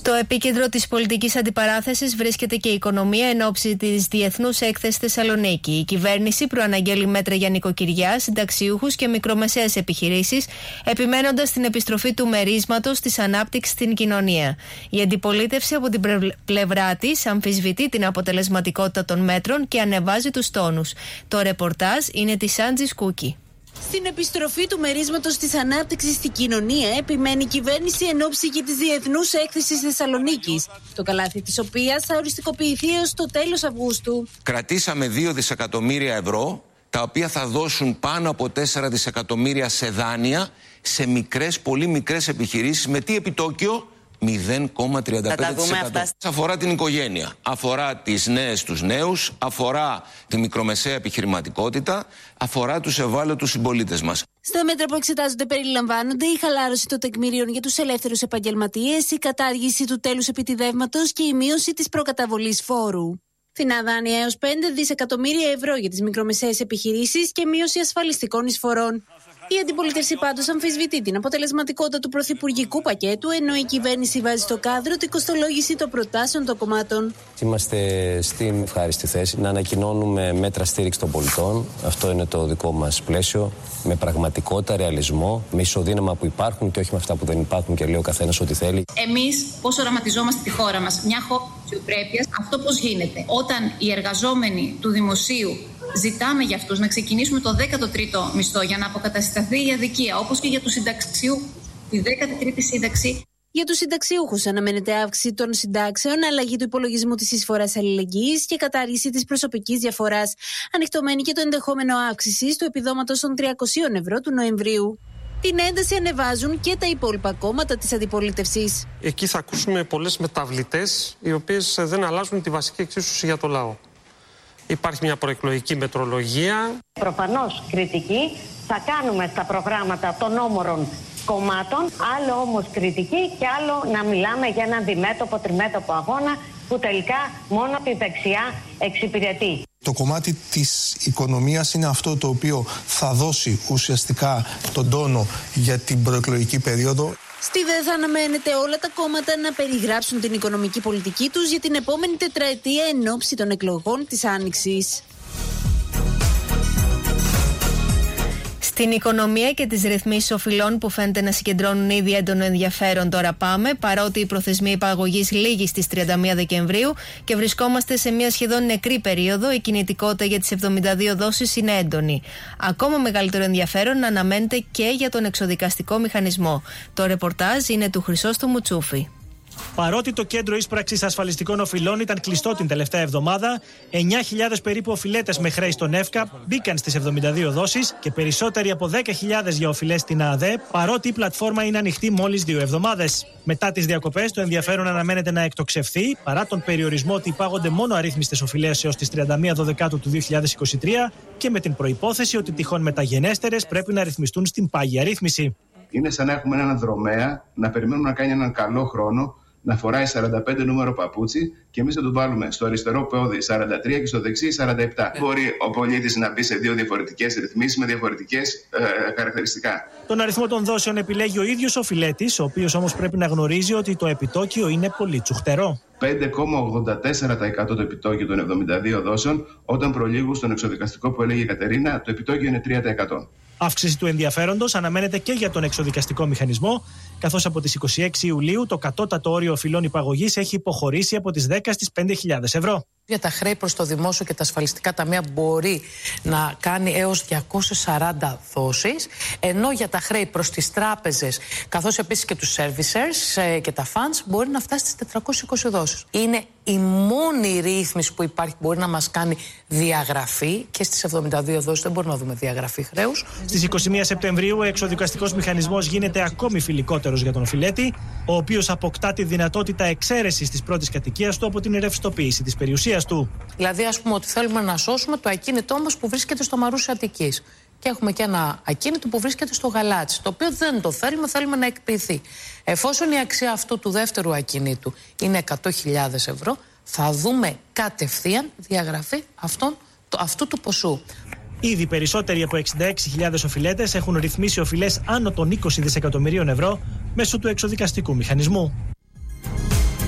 Στο επίκεντρο της πολιτικής αντιπαράθεσης βρίσκεται και η οικονομία εν ώψη της Διεθνούς Έκθεσης Θεσσαλονίκη. Η κυβέρνηση προαναγγέλει μέτρα για νοικοκυριά, συνταξιούχους και μικρομεσαίες επιχειρήσεις, επιμένοντας την επιστροφή του μερίσματος της ανάπτυξης στην κοινωνία. Η αντιπολίτευση από την πλευρά της αμφισβητεί την αποτελεσματικότητα των μέτρων και ανεβάζει τους τόνους. Το ρεπορτάζ είναι της Άντζης Κούκη. Στην επιστροφή του μερίσματος της ανάπτυξης στην κοινωνία επιμένει η κυβέρνηση εν ώψη και της Διεθνούς Έκθεσης Θεσσαλονίκης, το καλάθι της οποίας θα οριστικοποιηθεί έως το τέλος Αυγούστου. Κρατήσαμε δύο δισεκατομμύρια ευρώ, τα οποία θα δώσουν πάνω από τέσσερα δισεκατομμύρια σε δάνεια σε μικρές, πολύ μικρές επιχειρήσεις. Με τι επιτόκιο? μηδέν κόμμα τριάντα πέντε τοις εκατό. Αφορά την οικογένεια, αφορά τις νέες, τους νέους, αφορά τη μικρομεσαία επιχειρηματικότητα, αφορά τους ευάλωτους συμπολίτες μας. Στα μέτρα που εξετάζονται περιλαμβάνονται η χαλάρωση των τεκμηρίων για τους ελεύθερους επαγγελματίες, η κατάργηση του τέλους επιτιδεύματος και η μείωση της προκαταβολής φόρου. Φθηνά δάνεια έως πέντε δισεκατομμύρια ευρώ για τις μικρομεσαίες επιχειρήσεις και μείωση ασφαλιστικών εισφορών. Η αντιπολίτευση πάντως αμφισβητεί την αποτελεσματικότητα του πρωθυπουργικού πακέτου, ενώ η κυβέρνηση βάζει στο κάδρο την κοστολόγηση των προτάσεων των κομμάτων. Είμαστε στην ευχάριστη θέση να ανακοινώνουμε μέτρα στήριξη των πολιτών. Αυτό είναι το δικό μας πλαίσιο. Με πραγματικότητα, ρεαλισμό, με ισοδύναμα που υπάρχουν και όχι με αυτά που δεν υπάρχουν και λέει ο καθένας ό,τι θέλει. Εμείς πώς οραματιζόμαστε τη χώρα μας, μια χώρα αξιοπρέπειας, αυτό πώς γίνεται? Όταν οι εργαζόμενοι του δημοσίου ζητάμε για αυτούς να ξεκινήσουμε το δέκατο τρίτο μισθό για να αποκατασταθεί η αδικία, όπως και για τους συνταξιούχους, τη δέκατη τρίτη σύνταξη. Για τους συνταξιούχους αναμένεται αύξηση των συντάξεων, αλλαγή του υπολογισμού της εισφοράς αλληλεγγύης και κατάργηση της προσωπικής διαφοράς. Ανοιχτωμένη και το ενδεχόμενο αύξησης του επιδόματος των τριακοσίων ευρώ του Νοεμβρίου. Την ένταση ανεβάζουν και τα υπόλοιπα κόμματα της αντιπολίτευσης. Εκεί θα ακούσουμε πολλές μεταβλητές, οι οποίες δεν αλλάζουν τη βασική εξίσωση για το λαό. Υπάρχει μια προεκλογική μετρολογία. Προφανώς κριτική θα κάνουμε στα προγράμματα των όμορων κομμάτων, άλλο όμως κριτική και άλλο να μιλάμε για έναν διμέτωπο, τριμέτωπο αγώνα που τελικά μόνο τη δεξιά εξυπηρετεί. Το κομμάτι της οικονομίας είναι αυτό το οποίο θα δώσει ουσιαστικά τον τόνο για την προεκλογική περίοδο. Στη ΔΕ θα αναμένεται όλα τα κόμματα να περιγράψουν την οικονομική πολιτική τους για την επόμενη τετραετία εν ώψη των εκλογών της Άνοιξης. Στην οικονομία και τις ρυθμίσεις οφειλών που φαίνεται να συγκεντρώνουν ήδη έντονο ενδιαφέρον, τώρα πάμε, παρότι η προθεσμία υπαγωγής λήγει στις τριάντα μία Δεκεμβρίου και βρισκόμαστε σε μια σχεδόν νεκρή περίοδο, η κινητικότητα για τις εβδομήντα δύο δόσεις είναι έντονη. Ακόμα μεγαλύτερο ενδιαφέρον αναμένεται και για τον εξοδικαστικό μηχανισμό. Το ρεπορτάζ είναι του Χρυσόστομου Τσούφη. Παρότι το κέντρο ίσπραξης ασφαλιστικών οφειλών ήταν κλειστό την τελευταία εβδομάδα, εννιά χιλιάδες περίπου οφειλέτες με χρέη στον ΕΦΚΑ μπήκαν στις εβδομήντα δύο δόσεις και περισσότεροι από δέκα χιλιάδες για οφειλές στην ΑΔΕ, παρότι η πλατφόρμα είναι ανοιχτή μόλις δύο εβδομάδες. Μετά τις διακοπές, το ενδιαφέρον αναμένεται να εκτοξευθεί, παρά τον περιορισμό ότι υπάγονται μόνο αρρύθμιστες οφειλές έως τις τριάντα μία Δεκεμβρίου του δύο χιλιάδες είκοσι τρία και με την προϋπόθεση ότι τυχόν μεταγενέστερες πρέπει να ρυθμιστούν στην πάγια ρύθμιση. Είναι σαν να έχουμε έναν δρομέα να περιμένουμε να κάνει έναν καλό χρόνο, να φοράει σαράντα πέντε νούμερο παπούτσι και εμείς θα του βάλουμε στο αριστερό πόδι σαράντα τρία και στο δεξί σαράντα επτά. Μπορεί ο πολίτης να μπει σε δύο διαφορετικές ρυθμίσεις με διαφορετικές ε, χαρακτηριστικά. Τον αριθμό των δόσεων επιλέγει ο ίδιος ο φιλέτης, ο οποίος όμως πρέπει να γνωρίζει ότι το επιτόκιο είναι πολύ τσουχτερό. πέντε κόμμα ογδόντα τέσσερα τοις εκατό το επιτόκιο των εβδομήντα δύο δόσεων, όταν προλίγου στον εξοδικαστικό που έλεγε η Κατερίνα, το επιτόκιο είναι τρία τοις εκατό. Αύξηση του ενδιαφέροντος αναμένεται και για τον εξοδικαστικό μηχανισμό, καθώς από τις είκοσι έξι Ιουλίου το κατώτατο όριο οφειλών υπαγωγής έχει υποχωρήσει από τις δέκα στις πέντε χιλιάδες ευρώ. Για τα χρέη προς το δημόσιο και τα ασφαλιστικά ταμεία μπορεί να κάνει έως διακόσιες σαράντα δόσεις, ενώ για τα χρέη προς τις τράπεζες, καθώς επίσης και τους servicers και τα funds, μπορεί να φτάσει στις τετρακόσιες είκοσι δόσεις. Είναι η μόνη ρύθμιση που υπάρχει που μπορεί να μας κάνει διαγραφή και στις εβδομήντα δύο δόσεις δεν μπορούμε να δούμε διαγραφή χρέους. Στις είκοσι μία Σεπτεμβρίου ο εξοδικαστικός μηχανισμός γίνεται ακόμη φιλικότερος για τον οφειλέτη, ο οποίος αποκτά τη δυνατότητα εξαίρεσης της πρώτης κατοικίας του από την ρευστοποίηση της περιουσίας του. Δηλαδή, ας πούμε ότι θέλουμε να σώσουμε το ακίνητό μας που βρίσκεται στο Μαρούσι Αττικής. Και έχουμε και ένα ακίνητο που βρίσκεται στο Γαλάτσι, το οποίο δεν το θέλουμε, θέλουμε να εκποιηθεί. Εφόσον η αξία αυτού του δεύτερου ακινήτου είναι εκατό χιλιάδες ευρώ, θα δούμε κατευθείαν διαγραφή αυτών, το, αυτού του ποσού. Ήδη περισσότεροι από εξήντα έξι χιλιάδες οφειλέτες έχουν ρυθμίσει οφειλές άνω των είκοσι δισεκατομμυρίων ευρώ μέσω του εξοδικαστικού μηχανισμού.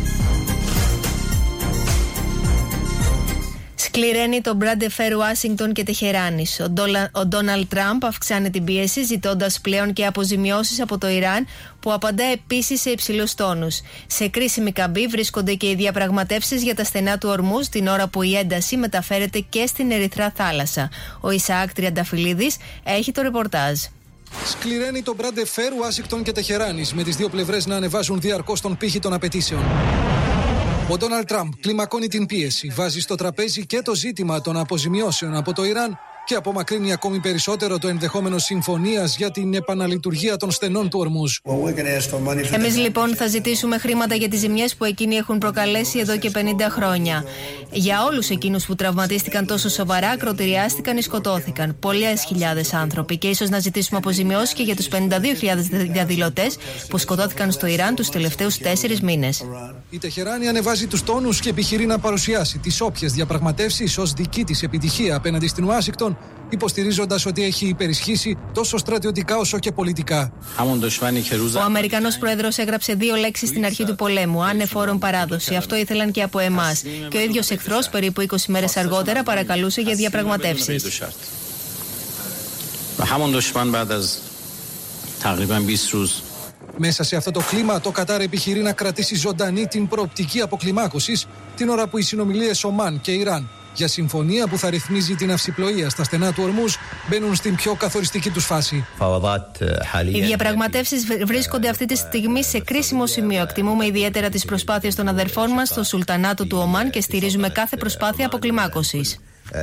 Σκληραίνει το Μπράντε Φέρ Ουάσιγκτον και Τεχεράνης. Ο Ντόναλντ Τραμπ αυξάνει την πίεση, ζητώντας πλέον και αποζημιώσεις από το Ιράν, που απαντά επίσης σε υψηλούς τόνους. Σε κρίσιμη καμπή βρίσκονται και οι διαπραγματεύσεις για τα στενά του Ορμούζ, την ώρα που η ένταση μεταφέρεται και στην Ερυθρά θάλασσα. Ο Ισαάκ Τριανταφυλλίδης έχει το ρεπορτάζ. Σκληραίνει το Μπράντε Φέρ Ουάσιγκτον και Τεχεράνης, με τις δύο πλευρές να ανεβάζουν διαρκώς τον πύχη των απαιτήσεων. Ο Ντόναλντ Τραμπ κλιμακώνει την πίεση, βάζει στο τραπέζι και το ζήτημα των αποζημιώσεων από το Ιράν και απομακρύνει ακόμη περισσότερο το ενδεχόμενο συμφωνίας για την επαναλειτουργία των στενών του Ορμούζ. Εμείς λοιπόν θα ζητήσουμε χρήματα για τις ζημιές που εκείνοι έχουν προκαλέσει εδώ και πενήντα χρόνια. Για όλους εκείνους που τραυματίστηκαν τόσο σοβαρά, ακροτηριάστηκαν ή σκοτώθηκαν. Πολλές χιλιάδες άνθρωποι, και ίσως να ζητήσουμε αποζημιώσεις και για τους πενήντα δύο χιλιάδες διαδηλωτές που σκοτώθηκαν στο Ιράν τους τελευταίους τέσσερις μήνες. Η Τεχεράνη ανεβάζει τους τόνους και επιχειρεί να παρουσιάσει τις όποιες διαπραγματεύσεις ως δική της επιτυχία απέναντι στην Ουάσιγκτον, υποστηρίζοντας ότι έχει υπερισχύσει τόσο στρατιωτικά όσο και πολιτικά. Ο Αμερικανός πρόεδρος έγραψε δύο λέξεις στην αρχή του πολέμου: ανεφόρον παράδοση. Αυτό ήθελαν και από εμάς. Και ο ίδιος εχθρός, περίπου είκοσι μέρες αργότερα, παρακαλούσε για διαπραγματεύσεις. Μέσα σε αυτό το κλίμα, το Κατάρ επιχειρεί να κρατήσει ζωντανή την προοπτική αποκλιμάκωσης, την ώρα που οι συνομιλίες Ομάν και Ιράν για συμφωνία που θα ρυθμίζει την αυσιπλοεία στα στενά του Ορμούζ μπαίνουν στην πιο καθοριστική τους φάση. Οι διαπραγματεύσεις βρίσκονται αυτή τη στιγμή σε κρίσιμο σημείο. Εκτιμούμε ιδιαίτερα τις προσπάθειες των αδερφών μας στο Σουλτανάτο του Ομάν και στηρίζουμε κάθε προσπάθεια αποκλιμάκωσης.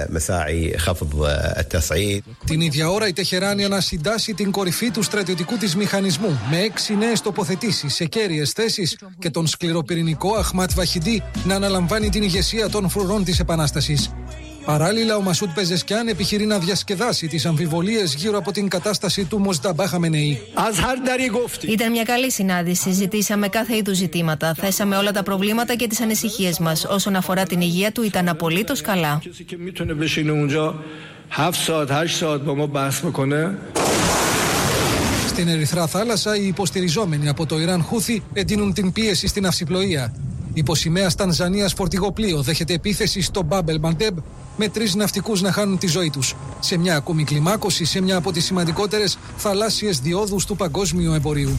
Την ίδια ώρα η Τεχεράνη ανασυντάσσει την κορυφή του στρατιωτικού της μηχανισμού με έξι νέες τοποθετήσεις σε κέρυες θέσεις και τον σκληροπυρηνικό Αχμάτ Βαχιντή να αναλαμβάνει την ηγεσία των φρουρών της Επανάστασης. Παράλληλα, ο Μασούτ Πεζεσκιάν επιχειρεί να διασκεδάσει τις αμφιβολίες γύρω από την κατάσταση του Μοζνταμπά Χαμενεή. Ήταν μια καλή συνάντηση. Συζητήσαμε κάθε είδους ζητήματα. Θέσαμε όλα τα προβλήματα και τις ανησυχίες μας. Όσον αφορά την υγεία του, ήταν απολύτως καλά. Στην Ερυθρά θάλασσα, οι υποστηριζόμενοι από το Ιράν Χούθι εντείνουν την πίεση στην αυσιπλοεία. Υπό σημαίας Τανζανίας φορτηγό πλοίο δέχεται επίθεση στο Μπάμπελ Μαντέμπ, με τρεις ναυτικούς να χάνουν τη ζωή τους. Σε μια ακόμη κλιμάκωση σε μια από τις σημαντικότερες θαλάσσιες διόδους του παγκόσμιου εμπορίου.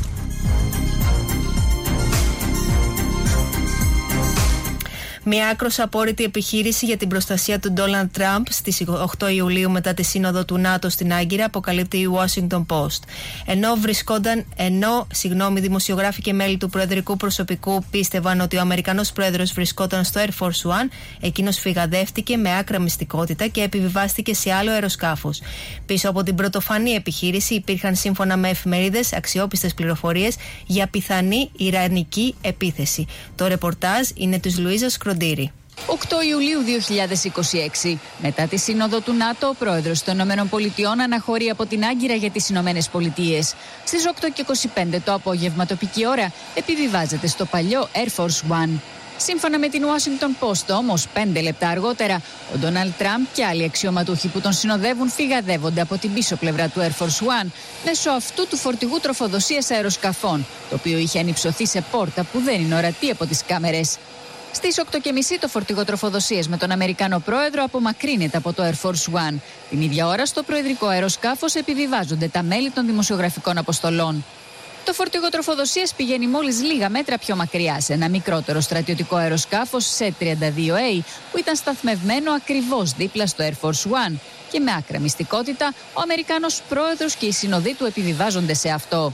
Μια άκρως απόρριτη επιχείρηση για την προστασία του Ντόναλντ Τραμπ στις οκτώ Ιουλίου μετά τη σύνοδο του ΝΑΤΟ στην Άγκυρα, αποκαλύπτει η Washington Post. Ενώ βρισκόταν, ενώ συγγνώμη, δημοσιογράφοι και μέλη του προεδρικού προσωπικού πίστευαν ότι ο Αμερικανός πρόεδρος βρισκόταν στο Air Force One, εκείνος φυγαδεύτηκε με άκρα μυστικότητα και επιβιβάστηκε σε άλλο αεροσκάφος. Πίσω από την πρωτοφανή επιχείρηση υπήρχαν, σύμφωνα με εφημερίδες, αξιόπιστες πληροφορίες για πιθανή ιρανική επίθεση. Το ρεπορτάζ είναι της Λουίζας Σκροντήρη. οκτώ Ιουλίου δύο χιλιάδες είκοσι έξι. Μετά τη σύνοδο του ΝΑΤΟ, ο πρόεδρος των ΗΠΑ αναχωρεί από την Άγκυρα για τις ΗΠΑ. Στις οκτώ και είκοσι πέντε το απόγευμα τοπική ώρα επιβιβάζεται στο παλιό Air Force One. Σύμφωνα με την Washington Post, όμως, πέντε λεπτά αργότερα, ο Ντόναλντ Τραμπ και άλλοι αξιωματούχοι που τον συνοδεύουν φυγαδεύονται από την πίσω πλευρά του Air Force One μέσω αυτού του φορτηγού τροφοδοσίας αεροσκαφών, το οποίο είχε ανυψωθεί σε πόρτα που δεν είναι ορατή από τις κάμερες. Στις οκτώ και μισή το φορτηγό τροφοδοσίας με τον Αμερικανό πρόεδρο απομακρύνεται από το Air Force One. Την ίδια ώρα στο προεδρικό αεροσκάφος επιβιβάζονται τα μέλη των δημοσιογραφικών αποστολών. Το φορτηγό τροφοδοσίας πηγαίνει μόλις λίγα μέτρα πιο μακριά σε ένα μικρότερο στρατιωτικό αεροσκάφος σι τριάντα δύο έι που ήταν σταθμευμένο ακριβώς δίπλα στο Air Force One και με άκρα μυστικότητα ο Αμερικάνος πρόεδρος και οι συνοδοί του επιβιβάζονται σε αυτό.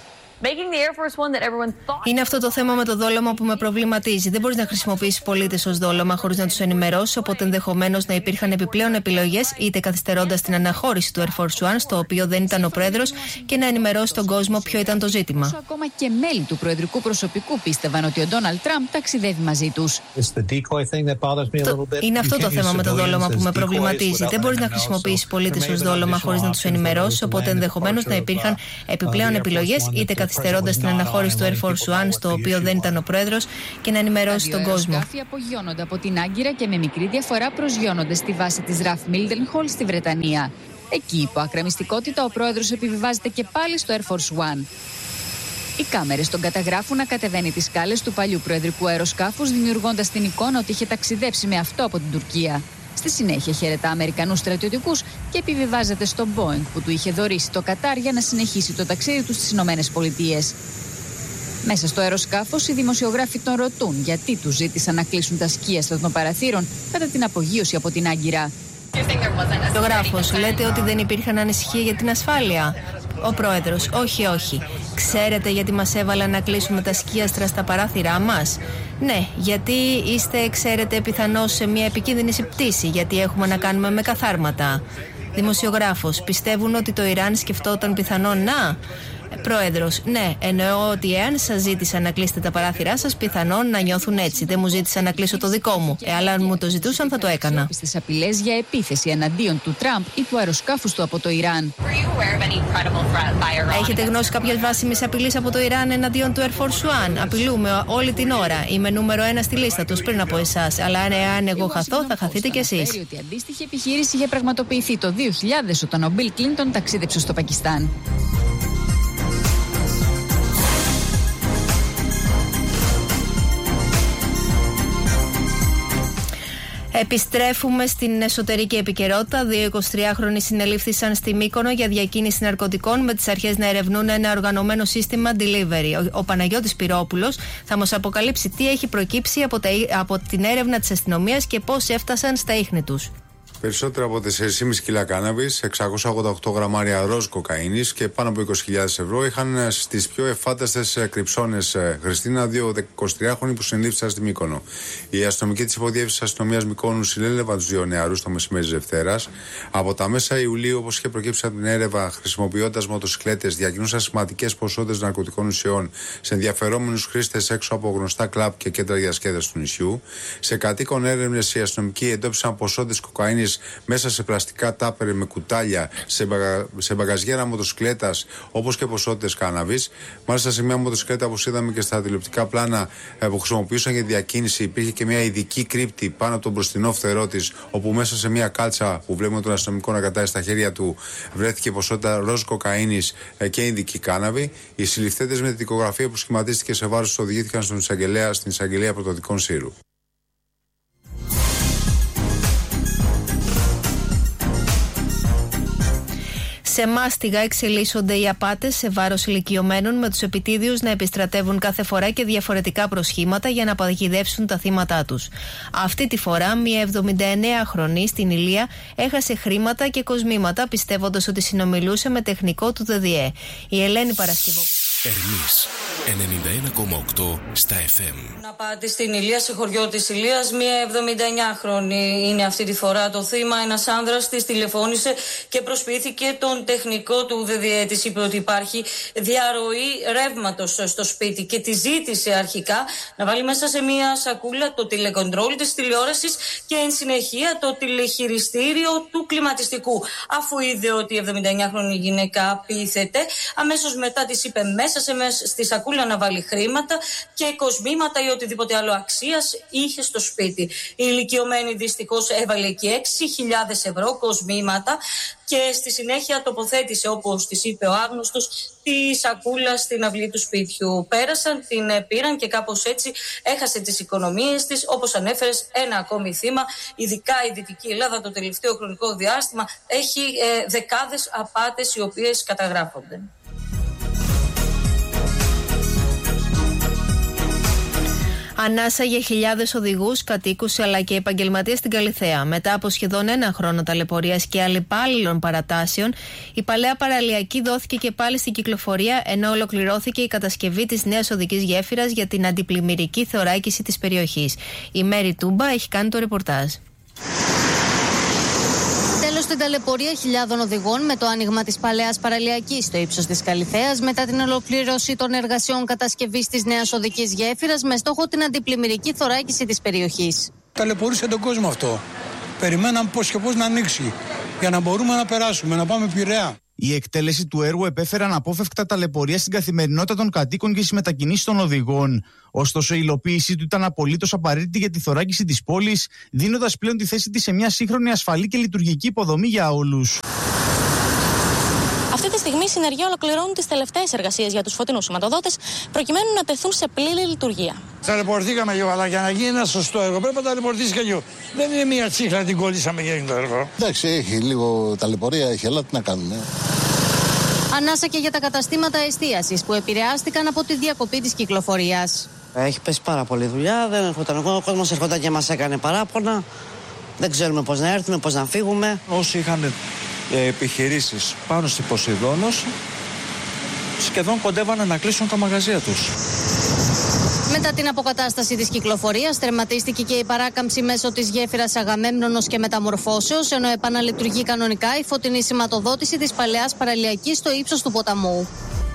Είναι αυτό το θέμα με το δόλωμα που με προβληματίζει. Δεν μπορείς να χρησιμοποιήσεις πολίτες ως δόλωμα χωρίς να τους ενημερώσεις, οπότε ενδεχομένως να υπήρχαν επιπλέον επιλογές, είτε καθυστερώντας την αναχώρηση του Air Force One, στο οποίο δεν ήταν ο πρόεδρος, και να ενημερώσει τον κόσμο ποιο ήταν το ζήτημα. Ακόμα και μέλη του προεδρικού προσωπικού πίστευαν ότι ο Ντόναλντ Τραμπ ταξιδεύει μαζί τους. Είναι αυτό το θέμα με το δόλωμα που με προβληματίζει. Δεν μπορείς να χρησιμοποιήσεις πολίτες ως δόλωμα χωρίς να τους ενημερώσεις, οπότε ενδεχομένως να υπήρχαν επιπλέον επιλογές, είτε καθυστερώντας την αναχώρηση του Air Force One, στο οποίο δεν ήταν ο πρόεδρος, και να ενημερώσει τον κόσμο. Τα αεροσκάφη απογειώνονται από την Άγκυρα και με μικρή διαφορά προσγειώνονται στη βάση της Ραφ Μίλντενχολ στη Βρετανία. Εκεί, υπό άκρα μυστικότητα, ο πρόεδρος επιβιβάζεται και πάλι στο Air Force One. Οι κάμερες τον καταγράφουν να κατεβαίνει τις σκάλες του παλιού προεδρικού αεροσκάφους, δημιουργώντας την εικόνα ότι είχε ταξιδέψει με αυτό από την Τουρκία. Στη συνέχεια χαιρετά Αμερικανούς στρατιωτικούς και επιβιβάζεται στο Boeing που του είχε δωρήσει το Κατάρ για να συνεχίσει το ταξίδι του στις Ηνωμένες Πολιτείες. Μέσα στο αεροσκάφος, οι δημοσιογράφοι τον ρωτούν γιατί τους ζήτησαν να κλείσουν τα σκίαστρα των παραθύρων κατά την απογείωση από την Άγκυρα. Δημοσιογράφος, λέτε ότι δεν υπήρχαν ανησυχία για την ασφάλεια. Ο πρόεδρος, όχι, όχι. Ξέρετε γιατί μας έβαλαν να κλείσουμε τα σκίαστρα στα παράθυρά μας? Ναι, γιατί είστε, ξέρετε, πιθανώς σε μια επικίνδυνη πτήση, γιατί έχουμε να κάνουμε με καθάρματα. Δημοσιογράφος, πιστεύουν ότι το Ιράν σκεφτόταν πιθανόν να... Πρόεδρος, ναι, εννοώ ότι εάν σας ζήτησαν να κλείσετε τα παράθυρά σας, πιθανόν να νιώθουν έτσι. Δεν μου ζήτησαν να κλείσω το δικό μου. Ε, αλλά αν μου το ζητούσαν, θα το έκανα. Στις απειλές για επίθεση εναντίον του Τραμπ ή του αεροσκάφους του από το Ιράν. Έχετε γνώση κάποιας βάσιμης απειλής από το Ιράν εναντίον του Air Force One? Απειλούμε όλη την ώρα. Είμαι νούμερο ένα στη λίστα τους πριν από εσάς. Αλλά αν εγώ χαθώ, θα χαθείτε κι εσείς. Ότι αντίστοιχη επιχείρηση είχε πραγματοποιηθεί το δύο χιλιάδες όταν ο Μπιλ Κλίντον ταξίδεψε στο Πακιστάν. Επιστρέφουμε στην εσωτερική επικαιρότητα. Δύο εικοσιτριάχρονοι συνελήφθησαν στη Μύκονο για διακίνηση ναρκωτικών, με τις αρχές να ερευνούν ένα οργανωμένο σύστημα delivery. Ο, ο Παναγιώτης Πυρόπουλος θα μας αποκαλύψει τι έχει προκύψει από, τα, από την έρευνα της αστυνομίας και πώς έφτασαν στα ίχνη τους. Περισσότερα από τέσσερα κόμμα πέντε κιλά κάναβης, εξακόσια ογδόντα οκτώ γραμμάρια ροζ κοκαίνης και πάνω από είκοσι χιλιάδες ευρώ είχαν στις πιο εφάνταστες κρυψώνες. Χριστίνα, δύο εικοσιτριάχρονοι που συνελήφθησαν στη Μύκονο. Η αστυνομική της υποδιεύθυνσης αστυνομίας Μυκόνου συνέλευαν τους δύο νεαρούς το μεσημέρι της Δευτέρας. Από τα μέσα Ιουλίου, όπως είχε προκύψει από την έρευνα, χρησιμοποιώντας μοτοσυκλέτες, διακινούσαν σημαντικές ποσότητες ναρκωτικών ουσιών σε ενδιαφερόμενους χρήστες έξω από γνωστά κλαμπ και κέντρα διασκέδασης του νησιού. Σε κατοίκον έρευνες, οι αστυνομικοί εντόπισαν ποσότητες κοκαίνης μέσα σε πλαστικά τάπερ με κουτάλια, σε, μπαγα... σε μπαγαζιέρα μοτοσυκλέτας, όπως και ποσότητες κάναβης. Μάλιστα, σε μια μοτοσυκλέτα, όπως είδαμε και στα τηλεοπτικά πλάνα που χρησιμοποιούσαν για διακίνηση, υπήρχε και μια ειδική κρύπτη πάνω από τον μπροστινό φτερό της, όπου μέσα σε μια κάλτσα που βλέπουμε τον αστυνομικό να κρατάει στα χέρια του, βρέθηκε ποσότητα ροζ κοκαίνης και ειδική κάναβη. Οι συλληφθέντες με τη δικογραφία που σχηματίστηκε σε βάρος του οδηγήθηκαν στον εισαγγελέα, στην εισαγγελία πρωτοδικών Σύρου. Σε μάστιγα εξελίσσονται οι απάτες σε βάρος ηλικιωμένων, με τους επιτίδιους να επιστρατεύουν κάθε φορά και διαφορετικά προσχήματα για να παγιδεύσουν τα θύματά τους. Αυτή τη φορά, μια εβδομηνταεννέαχρονη στην Ηλία έχασε χρήματα και κοσμήματα, πιστεύοντας ότι συνομιλούσε με τεχνικό του ΔΔΕ. Η Ελένη Παρασκευόπουλου. Ερμής ενενήντα ένα κόμμα οκτώ στα εφ εμ. Να πάτε στην Ηλία, σε χωριό της Ηλίας, μια εβδομηνταεννέαχρονη είναι αυτή τη φορά το θύμα. Ένας άνδρας της τηλεφώνησε και προσποιήθηκε τον τεχνικό του ΔΔΕ. Της είπε ότι υπάρχει διαρροή ρεύματος στο σπίτι και τη ζήτησε αρχικά να βάλει μέσα σε μια σακούλα το τηλεκοντρόλ της τηλεόρασης και εν συνεχεία το τηλεχειριστήριο του κλιματιστικού. Αφού είδε ότι η εβδομηνταεννέαχρονη γυναίκα απίθεται, αμέσως μετά της είπε μέσα σε μέσα στη σακούλα να βάλει χρήματα και κοσμήματα ή οτιδήποτε άλλο αξίας είχε στο σπίτι. Η ηλικιωμένη δυστυχώς έβαλε εκεί έξι χιλιάδες ευρώ κοσμήματα και στη συνέχεια τοποθέτησε, όπως της είπε ο άγνωστος, τη σακούλα στην αυλή του σπίτιου. Πέρασαν, την πήραν και κάπως έτσι έχασε τις οικονομίες της. Όπως ανέφερες, ένα ακόμη θύμα. Ειδικά η Δυτική Ελλάδα το τελευταίο χρονικό διάστημα έχει ε, δεκάδες απάτες οι οποίες καταγράφονται. Ανάσα για χιλιάδες οδηγούς, κατοίκους αλλά και επαγγελματίες στην Καλιθέα. Μετά από σχεδόν ένα χρόνο ταλαιπωρίας και αλλεπάλληλων παρατάσεων, η παλαιά παραλιακή δόθηκε και πάλι στην κυκλοφορία, ενώ ολοκληρώθηκε η κατασκευή της νέας οδικής γέφυρας για την αντιπλημμυρική θωράκιση της περιοχής. Η Μέρη Τούμπα έχει κάνει το ρεπορτάζ. Τέλος στην ταλαιπωρία χιλιάδων οδηγών με το άνοιγμα της παλαιάς παραλιακής στο ύψος της Καλιθέας μετά την ολοκλήρωση των εργασιών κατασκευής της νέας οδικής γέφυρας με στόχο την αντιπλημμυρική θωράκιση της περιοχής. Ταλαιπωρούσε τον κόσμο αυτό. Περιμέναμε πώς και πώς να ανοίξει για να μπορούμε να περάσουμε, να πάμε Πειραιά. Η εκτέλεση του έργου επέφερε αναπόφευκτα ταλαιπωρία στην καθημερινότητα των κατοίκων και στις μετακινήσεις των οδηγών. Ωστόσο, η υλοποίησή του ήταν απολύτως απαραίτητη για τη θωράκιση της πόλης, δίνοντας πλέον τη θέση της σε μια σύγχρονη, ασφαλή και λειτουργική υποδομή για όλους. Αυτή τη στιγμή η συνεργεία ολοκληρώνει τις τελευταίες εργασίες για τους φωτεινούς σηματοδότες, προκειμένου να τεθούν σε πλήρη λειτουργία. Ταλαιπωρηθήκαμε λίγο, αλλά για να γίνει ένα σωστό έργο πρέπει να ταλαιπωρηθεί και λίγο. Δεν είναι μία τσίχλα την κολλήσαμε και έγινε το έργο. Εντάξει, έχει λίγο ταλαιπωρία, έχει, αλλά τι να κάνουμε. Ανάσα και για τα καταστήματα εστίασης που επηρεάστηκαν από τη διακοπή της κυκλοφορίας. Έχει πέσει πάρα πολύ δουλειά, δεν έρχονταν ο κόσμος, έρχονταν και μας έκανε παράπονα. Δεν ξέρουμε πώς να έρθουμε, πώς να φύγουμε. Όσοι είχαν ε, επιχειρήσεις πάνω στη Ποσειδώνος, σχεδόν κοντεύανε να κλείσουν τα μαγαζιά τους. Μετά την αποκατάσταση της κυκλοφορίας, τερματίστηκε και η παράκαμψη μέσω της γέφυρας Αγαμέμνονος και Μεταμορφώσεως, ενώ επαναλειτουργεί κανονικά η φωτεινή σηματοδότηση της παλαιάς παραλιακής στο ύψος του ποταμού.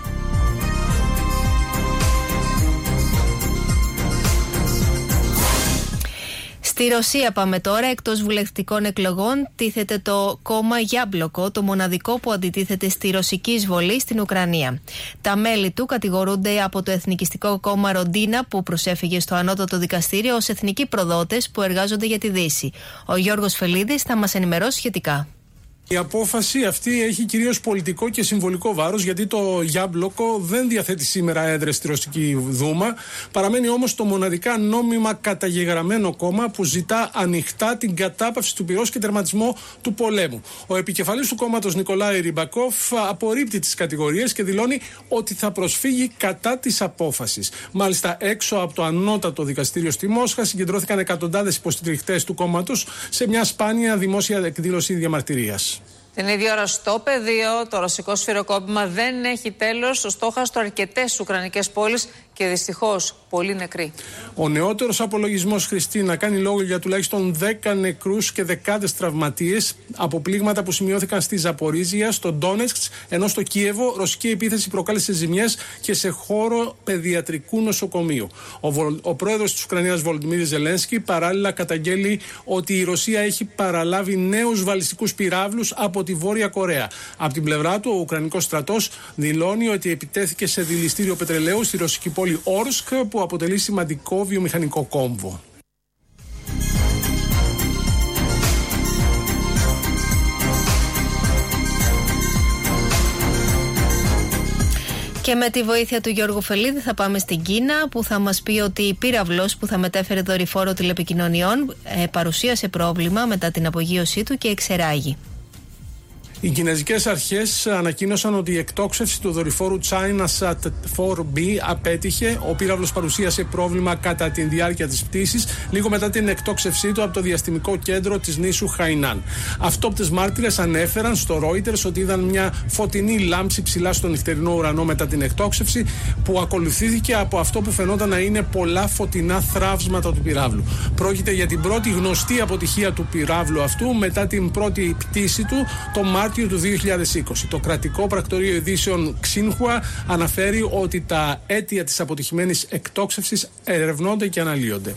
Στη Ρωσία πάμε τώρα. Εκτός βουλευτικών εκλογών τίθεται το κόμμα Γιάμπλοκο, το μοναδικό που αντιτίθεται στη ρωσική εισβολή στην Ουκρανία. Τα μέλη του κατηγορούνται από το εθνικιστικό κόμμα Ροντίνα, που προσέφυγε στο ανώτατο δικαστήριο, ως εθνικοί προδότες που εργάζονται για τη Δύση. Ο Γιώργος Φελίδης θα μας ενημερώσει σχετικά. Η απόφαση αυτή έχει κυρίως πολιτικό και συμβολικό βάρος, γιατί το Γιάμπλοκο δεν διαθέτει σήμερα έδρες στη Ρωσική Δούμα. Παραμένει όμως το μοναδικά νόμιμα καταγεγραμμένο κόμμα που ζητά ανοιχτά την κατάπαυση του πυρός και τερματισμό του πολέμου. Ο επικεφαλής του κόμματος Νικολάη Ριμπακόφ απορρίπτει τις κατηγορίες και δηλώνει ότι θα προσφύγει κατά της απόφασης. Μάλιστα, έξω από το ανώτατο δικαστήριο στη Μόσχα συγκεντρώθηκαν εκατοντάδες υποστηρικτές του κόμματος σε μια σπάνια δημόσια εκδήλωση διαμαρτυρίας. Την ίδια ώρα στο πεδίο, το ρωσικό σφυροκόπημα δεν έχει τέλος, στο στόχαστρο αρκετές ουκρανικές πόλεις και δυστυχώς πολλοί νεκροί. Ο νεότερος απολογισμός, Χριστίνα, κάνει λόγο για τουλάχιστον δέκα νεκρούς και δεκάδες τραυματίες από πλήγματα που σημειώθηκαν στη Ζαπορίζια, στο Ντόνετσκ, ενώ στο Κίεβο ρωσική επίθεση προκάλεσε ζημιές και σε χώρο παιδιατρικού νοσοκομείου. Ο, Βολ, ο πρόεδρος της Ουκρανίας Βολοντιμίρ Ζελένσκι παράλληλα καταγγέλει ότι η Ρωσία έχει παραλάβει νέους βαλιστικούς πυράβλους από τη Βόρεια Κορέα. Από την πλευρά του, ο Ουκρανικός στρατός δηλώνει ότι επιτέθηκε σε δηληστήριο πετρελαίου στη ρωσική πόλη Όρσκ, που αποτελεί σημαντικό βιομηχανικό κόμβο. Και με τη βοήθεια του Γιώργου Φελίδη θα πάμε στην Κίνα, που θα μας πει ότι η πύραυλος που θα μετέφερε δορυφόρο τηλεπικοινωνιών ε, παρουσίασε πρόβλημα μετά την απογείωσή του και εξεράγει. Οι κινέζικες αρχές ανακοίνωσαν ότι η εκτόξευση του δορυφόρου ChinaSat φορ μπι απέτυχε. Ο πύραυλος παρουσίασε πρόβλημα κατά τη διάρκεια της πτήσης, λίγο μετά την εκτόξευσή του από το διαστημικό κέντρο της νήσου Χαϊνάν. Αυτόπτες μάρτυρες ανέφεραν στο Reuters ότι είδαν μια φωτεινή λάμψη ψηλά στον νυχτερινό ουρανό μετά την εκτόξευση, που ακολουθήθηκε από αυτό που φαινόταν να είναι πολλά φωτεινά θράψματα του πυράβλου. Πρόκειται για την πρώτη γνωστή αποτυχία του πυράβλου αυτού μετά την πρώτη πτήση του το Μάρτιο του δύο χιλιάδες είκοσι. Το κρατικό πρακτορείο ειδήσεων Xinhua αναφέρει ότι τα αίτια της αποτυχημένης εκτόξευσης ερευνώνται και αναλύονται.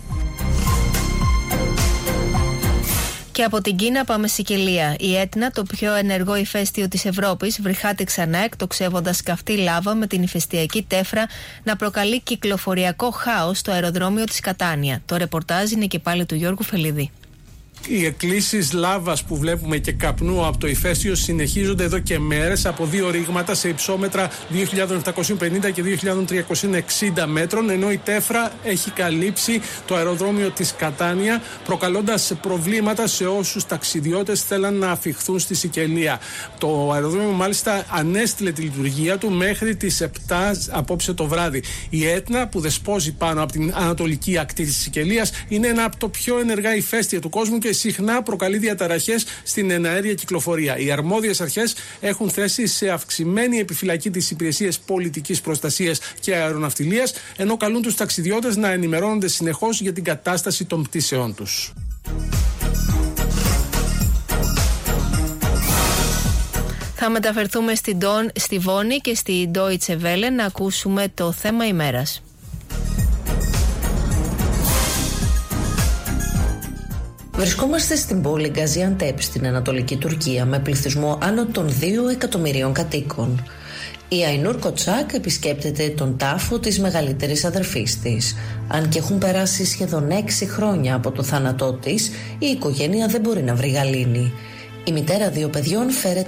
Και από την Κίνα πάμε στη Σικελία. Η Έτνα, το πιο ενεργό ηφαίστειο της Ευρώπης, βρυχάται ξανά εκτοξεύοντας καυτή λάβα, με την ηφαιστειακή τέφρα να προκαλεί κυκλοφοριακό χάος στο αεροδρόμιο της Κατάνια. Το ρεπορτάζ είναι και πάλι του Γιώργου Φελίδη. Οι εκκλήσεις λάβας που βλέπουμε και καπνού από το ηφαίστειο συνεχίζονται εδώ και μέρες από δύο ρήγματα σε υψόμετρα δύο χιλιάδες επτακόσια πενήντα και δύο χιλιάδες τριακόσια εξήντα μέτρων, ενώ η τέφρα έχει καλύψει το αεροδρόμιο της Κατάνια, προκαλώντας προβλήματα σε όσους ταξιδιώτες θέλαν να αφιχθούν στη Σικελία. Το αεροδρόμιο μάλιστα ανέστηλε τη λειτουργία του μέχρι τις επτά απόψε το βράδυ. Η Έτνα, που δεσπόζει πάνω από την ανατολική ακτή της Σικελίας, είναι ένα από το πιο ενεργά ηφαίστεια του κόσμου και συχνά προκαλεί διαταραχές στην εναέρια κυκλοφορία. Οι αρμόδιες αρχές έχουν θέσει σε αυξημένη επιφυλακή τις υπηρεσίες πολιτικής προστασίας και αεροναυτιλίας, ενώ καλούν τους ταξιδιώτες να ενημερώνονται συνεχώς για την κατάσταση των πτήσεών τους. Θα μεταφερθούμε στη, Don, στη Βόνη και στη Deutsche Welle να ακούσουμε το θέμα ημέρας. Βρισκόμαστε στην πόλη Γκαζιαντέπ στην Ανατολική Τουρκία, με πληθυσμό άνω των δύο εκατομμυρίων κατοίκων. Η Αϊνούρ Κοτσάκ επισκέπτεται τον τάφο της μεγαλύτερης αδερφής της. Αν και έχουν περάσει σχεδόν έξι χρόνια από το θάνατό της, η οικογένεια δεν μπορεί να βρει γαλήνη. Η μητέρα δύο παιδιών φέρεται